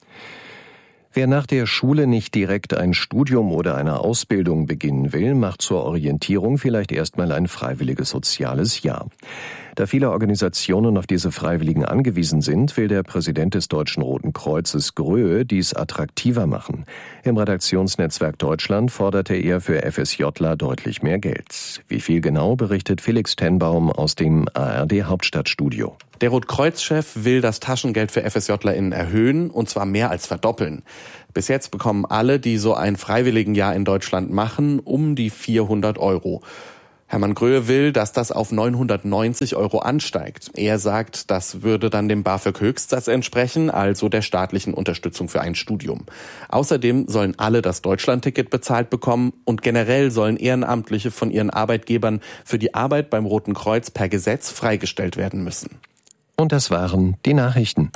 Wer nach der Schule nicht direkt ein Studium oder eine Ausbildung beginnen will, macht zur Orientierung vielleicht erstmal ein freiwilliges soziales Jahr. Da viele Organisationen auf diese Freiwilligen angewiesen sind, will der Präsident des Deutschen Roten Kreuzes Gröhe dies attraktiver machen. Im Redaktionsnetzwerk Deutschland forderte er für FSJler deutlich mehr Geld. Wie viel genau, berichtet Felix Tenbaum aus dem ARD Hauptstadtstudio. Der Rotkreuz-Chef will das Taschengeld für FSJlerInnen erhöhen, und zwar mehr als verdoppeln. Bis jetzt bekommen alle, die so ein Freiwilligenjahr in Deutschland machen, um die 400 €. Hermann Gröhe will, dass das auf 990 € ansteigt. Er sagt, das würde dann dem BAföG-Höchstsatz entsprechen, also der staatlichen Unterstützung für ein Studium. Außerdem sollen alle das Deutschlandticket bezahlt bekommen und generell sollen Ehrenamtliche von ihren Arbeitgebern für die Arbeit beim Roten Kreuz per Gesetz freigestellt werden müssen. Und das waren die Nachrichten.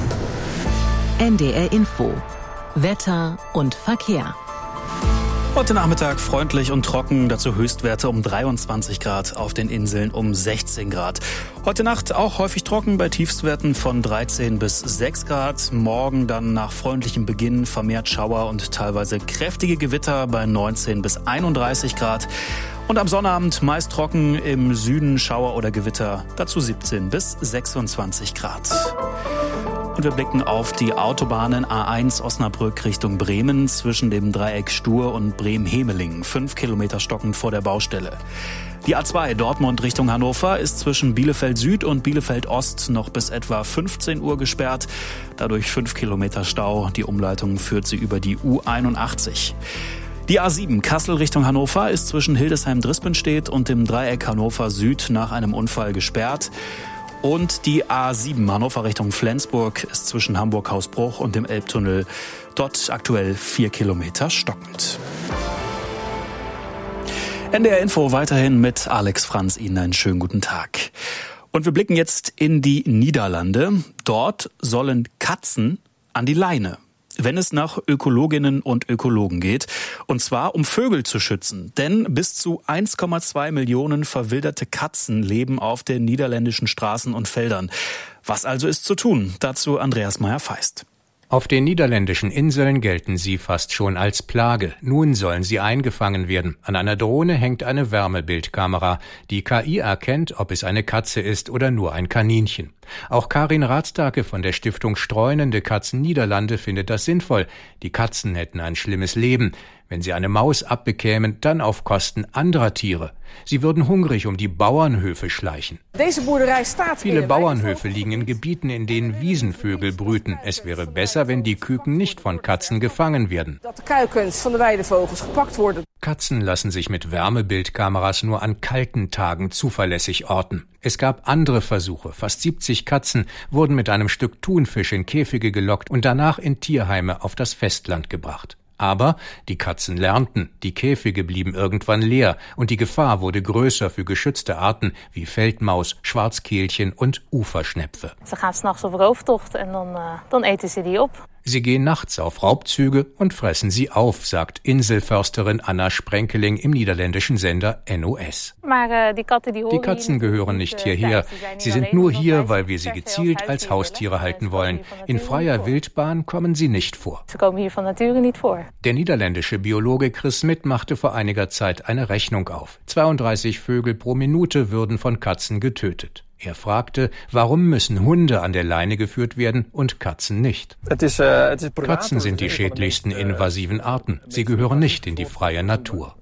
NDR Info. Wetter und Verkehr. Heute Nachmittag freundlich und trocken, dazu Höchstwerte um 23 Grad, auf den Inseln um 16 Grad. Heute Nacht auch häufig trocken bei Tiefstwerten von 13 bis 6 Grad. Morgen dann nach freundlichem Beginn vermehrt Schauer und teilweise kräftige Gewitter bei 19 bis 31 Grad. Und am Sonnabend meist trocken, im Süden Schauer oder Gewitter, dazu 17 bis 26 Grad. Und wir blicken auf die Autobahnen A1 Osnabrück Richtung Bremen zwischen dem Dreieck Stur und Bremen-Hemelingen. 5 Kilometer stockend vor der Baustelle. Die A2 Dortmund Richtung Hannover ist zwischen Bielefeld Süd und Bielefeld Ost noch bis etwa 15 Uhr gesperrt. Dadurch 5 Kilometer Stau. Die Umleitung führt sie über die U81. Die A7 Kassel Richtung Hannover ist zwischen Hildesheim-Drispenstedt und dem Dreieck Hannover Süd nach einem Unfall gesperrt. Und die A7 Hannover Richtung Flensburg ist zwischen Hamburg-Hausbruch und dem Elbtunnel dort aktuell 4 Kilometer stockend. NDR Info weiterhin mit Alex Franz. Ihnen einen schönen guten Tag. Und wir blicken jetzt in die Niederlande. Dort sollen Katzen an die Leine, wenn es nach Ökologinnen und Ökologen geht. Und zwar, um Vögel zu schützen. Denn bis zu 1,2 Millionen verwilderte Katzen leben auf den niederländischen Straßen und Feldern. Was also ist zu tun? Dazu Andreas Meyer-Feist. Auf den niederländischen Inseln gelten sie fast schon als Plage. Nun sollen sie eingefangen werden. An einer Drohne hängt eine Wärmebildkamera. Die KI erkennt, ob es eine Katze ist oder nur ein Kaninchen. Auch Karin Rathstake von der Stiftung Streunende Katzen Niederlande findet das sinnvoll. Die Katzen hätten ein schlimmes Leben. Wenn sie eine Maus abbekämen, dann auf Kosten anderer Tiere. Sie würden hungrig um die Bauernhöfe schleichen. Viele Bauernhöfe liegen in Gebieten, in denen Wiesenvögel brüten. Es wäre besser, wenn die Küken nicht von Katzen gefangen werden. Katzen lassen sich mit Wärmebildkameras nur an kalten Tagen zuverlässig orten. Es gab andere Versuche. Fast 70 Katzen wurden mit einem Stück Thunfisch in Käfige gelockt und danach in Tierheime auf das Festland gebracht. Aber die Katzen lernten, die Käfige blieben irgendwann leer und die Gefahr wurde größer für geschützte Arten wie Feldmaus, Schwarzkehlchen und Uferschnepfe. Sie gaan 's nachts op rooftocht en dan eten ze die op. Sie gehen nachts auf Raubzüge und fressen sie auf, sagt Inselförsterin Anna Sprenkeling im niederländischen Sender NOS. Die Katzen gehören nicht hierher. Sie sind nur hier, weil wir sie gezielt als Haustiere halten wollen. In freier Wildbahn kommen sie nicht vor. Der niederländische Biologe Chris Smit machte vor einiger Zeit eine Rechnung auf. 32 Vögel pro Minute würden von Katzen getötet. Er fragte, warum müssen Hunde an der Leine geführt werden und Katzen nicht? Katzen sind die schädlichsten invasiven Arten. Sie gehören nicht in die freie Natur.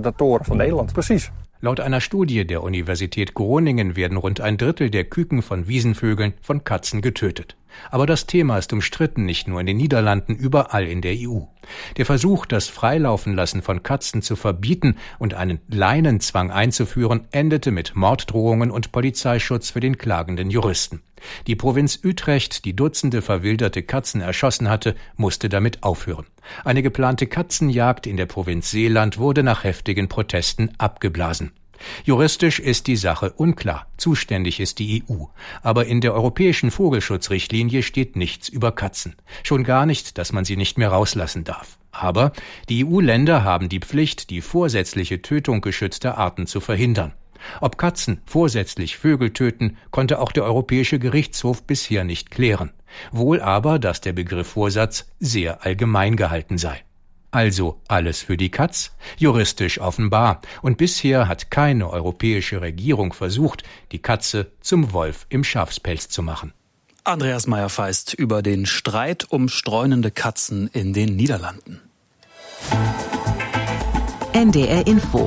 Laut einer Studie der Universität Groningen werden rund 1/3 der Küken von Wiesenvögeln von Katzen getötet. Aber das Thema ist umstritten, nicht nur in den Niederlanden, überall in der EU. Der Versuch, das Freilaufenlassen von Katzen zu verbieten und einen Leinenzwang einzuführen, endete mit Morddrohungen und Polizeischutz für den klagenden Juristen. Die Provinz Utrecht, die Dutzende verwilderte Katzen erschossen hatte, musste damit aufhören. Eine geplante Katzenjagd in der Provinz Zeeland wurde nach heftigen Protesten abgeblasen. Juristisch ist die Sache unklar. Zuständig ist die EU. Aber in der europäischen Vogelschutzrichtlinie steht nichts über Katzen. Schon gar nicht, dass man sie nicht mehr rauslassen darf. Aber die EU-Länder haben die Pflicht, die vorsätzliche Tötung geschützter Arten zu verhindern. Ob Katzen vorsätzlich Vögel töten, konnte auch der Europäische Gerichtshof bisher nicht klären. Wohl aber, dass der Begriff Vorsatz sehr allgemein gehalten sei. Also alles für die Katz? Juristisch offenbar. Und bisher hat keine europäische Regierung versucht, die Katze zum Wolf im Schafspelz zu machen. Andreas Meyer-Feist über den Streit um streunende Katzen in den Niederlanden. NDR Info.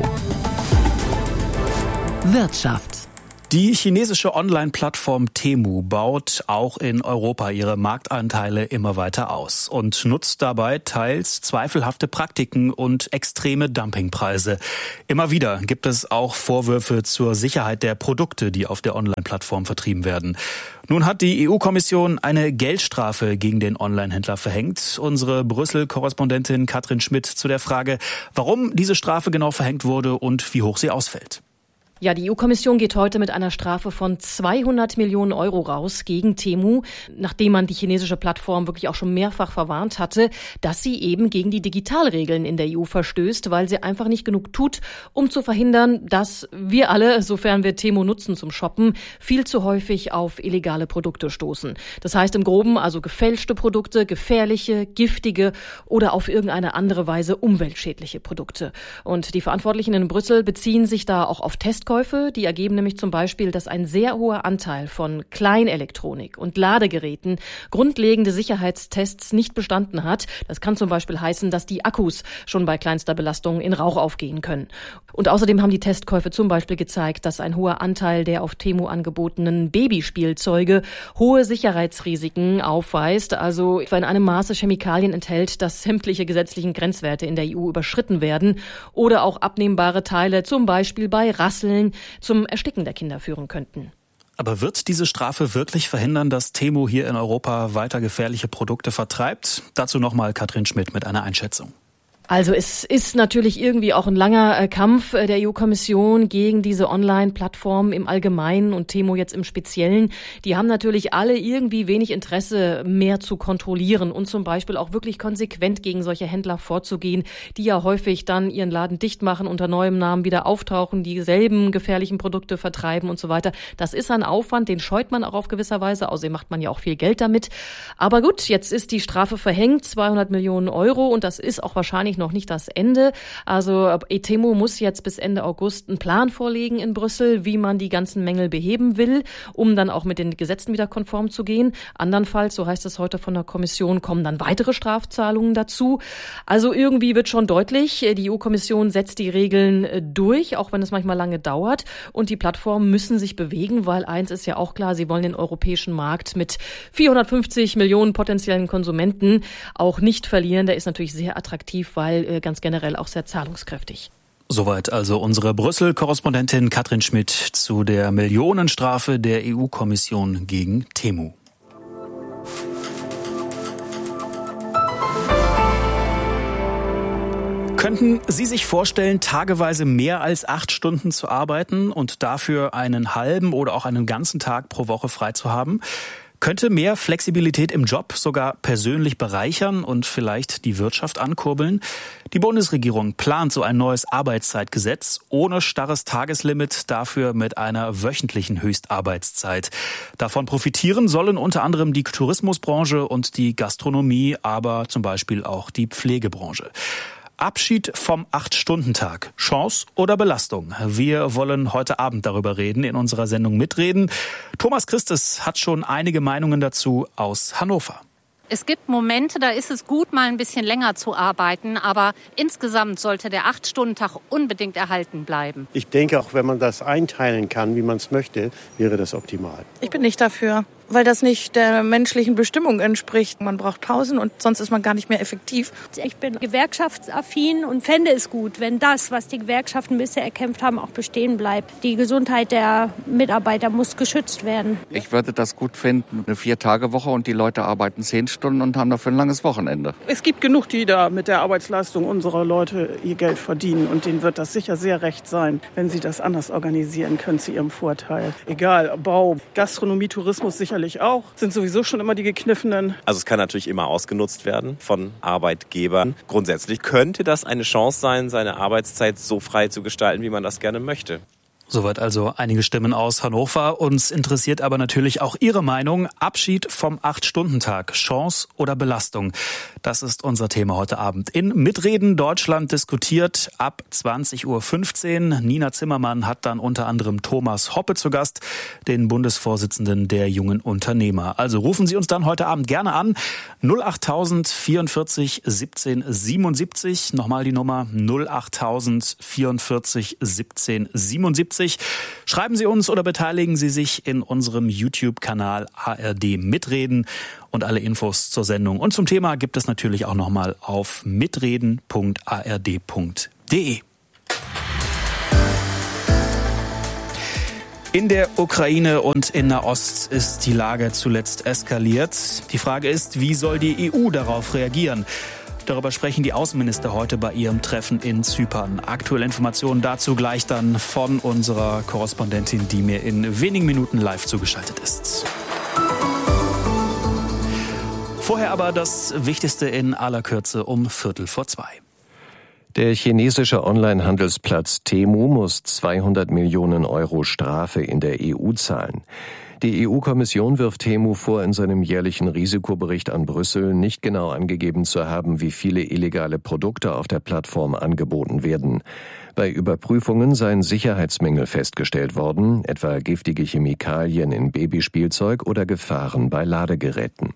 Wirtschaft. Die chinesische Online-Plattform Temu baut auch in Europa ihre Marktanteile immer weiter aus und nutzt dabei teils zweifelhafte Praktiken und extreme Dumpingpreise. Immer wieder gibt es auch Vorwürfe zur Sicherheit der Produkte, die auf der Online-Plattform vertrieben werden. Nun hat die EU-Kommission eine Geldstrafe gegen den Online-Händler verhängt. Unsere Brüssel-Korrespondentin Katrin Schmidt zu der Frage, warum diese Strafe genau verhängt wurde und wie hoch sie ausfällt. Ja, die EU-Kommission geht heute mit einer Strafe von 200 Millionen Euro raus gegen Temu, nachdem man die chinesische Plattform wirklich auch schon mehrfach verwarnt hatte, dass sie eben gegen die Digitalregeln in der EU verstößt, weil sie einfach nicht genug tut, um zu verhindern, dass wir alle, sofern wir Temu nutzen zum Shoppen, viel zu häufig auf illegale Produkte stoßen. Das heißt im Groben also gefälschte Produkte, gefährliche, giftige oder auf irgendeine andere Weise umweltschädliche Produkte. Und die Verantwortlichen in Brüssel beziehen sich da auch auf Testkäufe. Die ergeben nämlich zum Beispiel, dass ein sehr hoher Anteil von Kleinelektronik und Ladegeräten grundlegende Sicherheitstests nicht bestanden hat. Das kann zum Beispiel heißen, dass die Akkus schon bei kleinster Belastung in Rauch aufgehen können. Und außerdem haben die Testkäufe zum Beispiel gezeigt, dass ein hoher Anteil der auf Temu angebotenen Babyspielzeuge hohe Sicherheitsrisiken aufweist, also in einem Maße Chemikalien enthält, dass sämtliche gesetzlichen Grenzwerte in der EU überschritten werden oder auch abnehmbare Teile zum Beispiel bei Rasseln zum Ersticken der Kinder führen könnten. Aber wird diese Strafe wirklich verhindern, dass Temu hier in Europa weiter gefährliche Produkte vertreibt? Dazu nochmal Katrin Schmidt mit einer Einschätzung. Also es ist natürlich irgendwie auch ein langer Kampf der EU-Kommission gegen diese Online-Plattformen im Allgemeinen und Temu jetzt im Speziellen. Die haben natürlich alle irgendwie wenig Interesse, mehr zu kontrollieren und zum Beispiel auch wirklich konsequent gegen solche Händler vorzugehen, die ja häufig dann ihren Laden dicht machen, unter neuem Namen wieder auftauchen, dieselben gefährlichen Produkte vertreiben und so weiter. Das ist ein Aufwand, den scheut man auch auf gewisser Weise, außerdem macht man ja auch viel Geld damit. Aber gut, jetzt ist die Strafe verhängt, 200 Millionen Euro und das ist auch wahrscheinlich noch nicht das Ende. Also Temu muss jetzt bis Ende August einen Plan vorlegen in Brüssel, wie man die ganzen Mängel beheben will, um dann auch mit den Gesetzen wieder konform zu gehen. Andernfalls, so heißt es heute von der Kommission, kommen dann weitere Strafzahlungen dazu. Also irgendwie wird schon deutlich, die EU-Kommission setzt die Regeln durch, auch wenn es manchmal lange dauert. Und die Plattformen müssen sich bewegen, weil eins ist ja auch klar, sie wollen den europäischen Markt mit 450 Millionen potenziellen Konsumenten auch nicht verlieren. Der ist natürlich sehr attraktiv, weil ganz generell auch sehr zahlungskräftig. Soweit also unsere Brüssel-Korrespondentin Katrin Schmidt zu der Millionenstrafe der EU-Kommission gegen Temu. Könnten Sie sich vorstellen, tageweise mehr als 8 Stunden zu arbeiten und dafür einen halben oder auch einen ganzen Tag pro Woche frei zu haben? Könnte mehr Flexibilität im Job sogar persönlich bereichern und vielleicht die Wirtschaft ankurbeln? Die Bundesregierung plant so ein neues Arbeitszeitgesetz ohne starres Tageslimit, dafür mit einer wöchentlichen Höchstarbeitszeit. Davon profitieren sollen unter anderem die Tourismusbranche und die Gastronomie, aber zum Beispiel auch die Pflegebranche. Abschied vom 8-Stunden-Tag. Chance oder Belastung? Wir wollen heute Abend darüber reden in unserer Sendung Mitreden. Thomas Christes hat schon einige Meinungen dazu aus Hannover. Es gibt Momente, da ist es gut, mal ein bisschen länger zu arbeiten, aber insgesamt sollte der 8-Stunden-Tag unbedingt erhalten bleiben. Ich denke, auch wenn man das einteilen kann, wie man es möchte, wäre das optimal. Ich bin nicht dafür, weil das nicht der menschlichen Bestimmung entspricht. Man braucht Pausen und sonst ist man gar nicht mehr effektiv. Ich bin gewerkschaftsaffin und fände es gut, wenn das, was die Gewerkschaften bisher erkämpft haben, auch bestehen bleibt. Die Gesundheit der Mitarbeiter muss geschützt werden. Ich würde das gut finden, eine 4-Tage-Woche und die Leute arbeiten 10 Stunden und haben dafür ein langes Wochenende. Es gibt genug, die da mit der Arbeitsleistung unserer Leute ihr Geld verdienen und denen wird das sicher sehr recht sein, wenn sie das anders organisieren können zu ihrem Vorteil. Egal, Bau, Gastronomie, Tourismus sicherlich auch, sind sowieso schon immer die Gekniffenen. Also es kann natürlich immer ausgenutzt werden von Arbeitgebern. Grundsätzlich könnte das eine Chance sein, seine Arbeitszeit so frei zu gestalten, wie man das gerne möchte. Soweit also einige Stimmen aus Hannover. Uns interessiert aber natürlich auch Ihre Meinung. Abschied vom 8-Stunden-Tag. Chance oder Belastung? Das ist unser Thema heute Abend. In Mitreden Deutschland diskutiert ab 20.15 Uhr. Nina Zimmermann hat dann unter anderem Thomas Hoppe zu Gast, den Bundesvorsitzenden der Jungen Unternehmer. Also rufen Sie uns dann heute Abend gerne an. 08000 44 17 77. Nochmal die Nummer 08000 44 17 77. Schreiben Sie uns oder beteiligen Sie sich in unserem YouTube-Kanal ARD Mitreden. Und alle Infos zur Sendung und zum Thema gibt es natürlich auch nochmal auf mitreden.ard.de. In der Ukraine und in Nahost ist die Lage zuletzt eskaliert. Die Frage ist, wie soll die EU darauf reagieren? Darüber sprechen die Außenminister heute bei ihrem Treffen in Zypern. Aktuelle Informationen dazu gleich dann von unserer Korrespondentin, die mir in wenigen Minuten live zugeschaltet ist. Vorher aber das Wichtigste in aller Kürze um 1:45. Der chinesische Online-Handelsplatz Temu muss 200 Millionen Euro Strafe in der EU zahlen. Die EU-Kommission wirft Temu vor, in seinem jährlichen Risikobericht an Brüssel nicht genau angegeben zu haben, wie viele illegale Produkte auf der Plattform angeboten werden. Bei Überprüfungen seien Sicherheitsmängel festgestellt worden, etwa giftige Chemikalien in Babyspielzeug oder Gefahren bei Ladegeräten.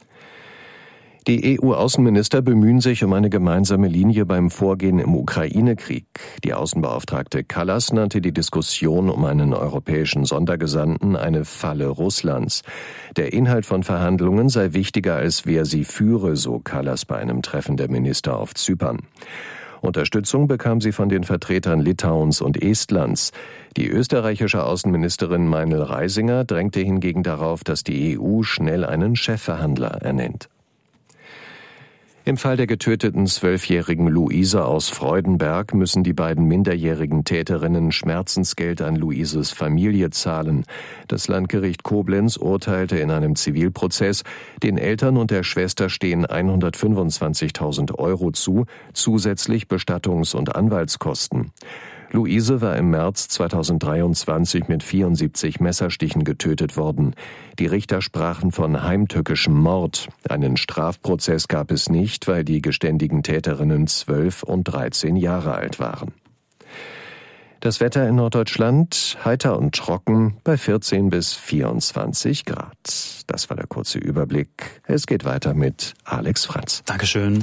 Die EU-Außenminister bemühen sich um eine gemeinsame Linie beim Vorgehen im Ukraine-Krieg. Die Außenbeauftragte Kallas nannte die Diskussion um einen europäischen Sondergesandten eine Falle Russlands. Der Inhalt von Verhandlungen sei wichtiger, als wer sie führe, so Kallas bei einem Treffen der Minister auf Zypern. Unterstützung bekam sie von den Vertretern Litauens und Estlands. Die österreichische Außenministerin Meinl Reisinger drängte hingegen darauf, dass die EU schnell einen Chefverhandler ernennt. Im Fall der getöteten 12-jährigen Luise aus Freudenberg müssen die beiden minderjährigen Täterinnen Schmerzensgeld an Luises Familie zahlen. Das Landgericht Koblenz urteilte in einem Zivilprozess, den Eltern und der Schwester stehen 125.000 Euro zu, zusätzlich Bestattungs- und Anwaltskosten. Luise war im März 2023 mit 74 Messerstichen getötet worden. Die Richter sprachen von heimtückischem Mord. Einen Strafprozess gab es nicht, weil die geständigen Täterinnen 12 und 13 Jahre alt waren. Das Wetter in Norddeutschland heiter und trocken bei 14 bis 24 Grad. Das war der kurze Überblick. Es geht weiter mit Alex Franz. Dankeschön.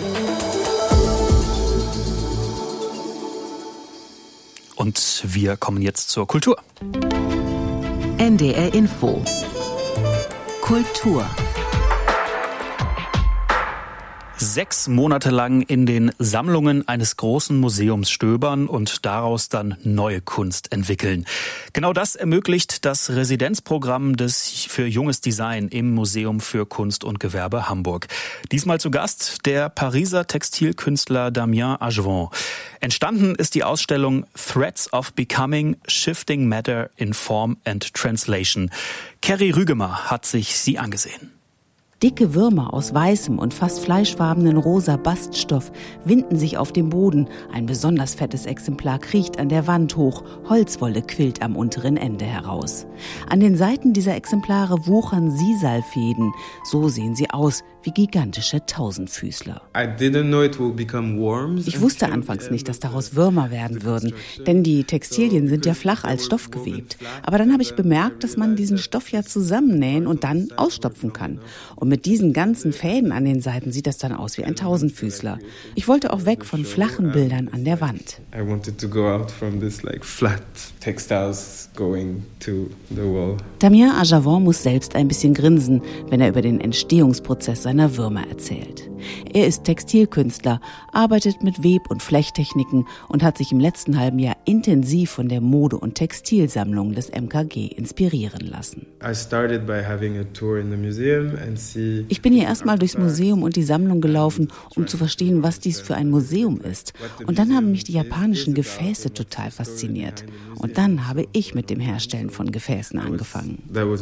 Und wir kommen jetzt zur Kultur. NDR Info. Kultur. 6 Monate lang in den Sammlungen eines großen Museums stöbern und daraus dann neue Kunst entwickeln. Genau das ermöglicht das Residenzprogramm für junges Design im Museum für Kunst und Gewerbe Hamburg. Diesmal zu Gast der Pariser Textilkünstler Damien Agevant. Entstanden ist die Ausstellung Threads of Becoming, Shifting Matter in Form and Translation. Kerry Rügemer hat sich sie angesehen. Dicke Würmer aus weißem und fast fleischfarbenen rosa Baststoff winden sich auf dem Boden. Ein besonders fettes Exemplar kriecht an der Wand hoch. Holzwolle quillt am unteren Ende heraus. An den Seiten dieser Exemplare wuchern Sisalfäden. So sehen sie aus, wie gigantische Tausendfüßler. Ich wusste anfangs nicht, dass daraus Würmer werden würden, denn die Textilien sind ja flach als Stoff gewebt. Aber dann habe ich bemerkt, dass man diesen Stoff ja zusammennähen und dann ausstopfen kann. Und mit diesen ganzen Fäden an den Seiten sieht das dann aus wie ein Tausendfüßler. Ich wollte auch weg von flachen Bildern an der Wand. Damien Agevant muss selbst ein bisschen grinsen, wenn er über den Entstehungsprozess seiner Würmer erzählt. Er ist Textilkünstler, arbeitet mit Web- und Flechttechniken und hat sich im letzten halben Jahr intensiv von der Mode- und Textilsammlung des MKG inspirieren lassen. Ich bin hier erstmal durchs Museum und die Sammlung gelaufen, um zu verstehen, was dies für ein Museum ist. Und dann haben mich die japanischen Gefäße total fasziniert. Und dann habe ich mit dem Herstellen von Gefäßen angefangen.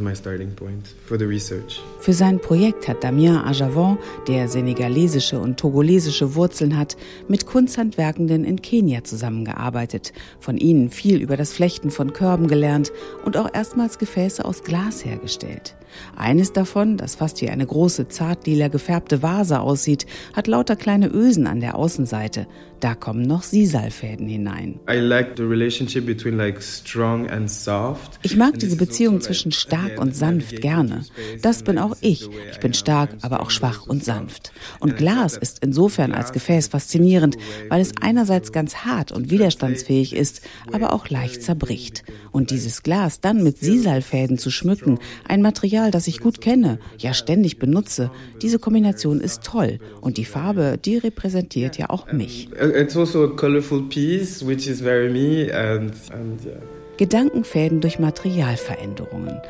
Für sein Projekt hat Damien Agevant, der senegalesische und togolesische Wurzeln hat, mit Kunsthandwerkenden in Kenia zusammengearbeitet, von ihnen viel über das Flechten von Körben gelernt und auch erstmals Gefäße aus Glas hergestellt. Eines davon, das fast wie eine große, zartlila gefärbte Vase aussieht, hat lauter kleine Ösen an der Außenseite. Da kommen noch Sisalfäden hinein. Ich mag diese Beziehung zwischen stark und sanft gerne. Das bin auch ich. Ich bin stark, aber auch schwach und sanft. Und Glas ist insofern als Gefäß faszinierend, weil es einerseits ganz hart und widerstandsfähig ist, aber auch leicht zerbricht. Und dieses Glas dann mit Sisalfäden zu schmücken, ein Material, das ich gut kenne, ja ständig benutze, diese Kombination ist toll. Und die Farbe, die repräsentiert ja auch mich. It's also a colorful piece, which is very me, and yeah. Gedankenfäden durch Materialveränderungen.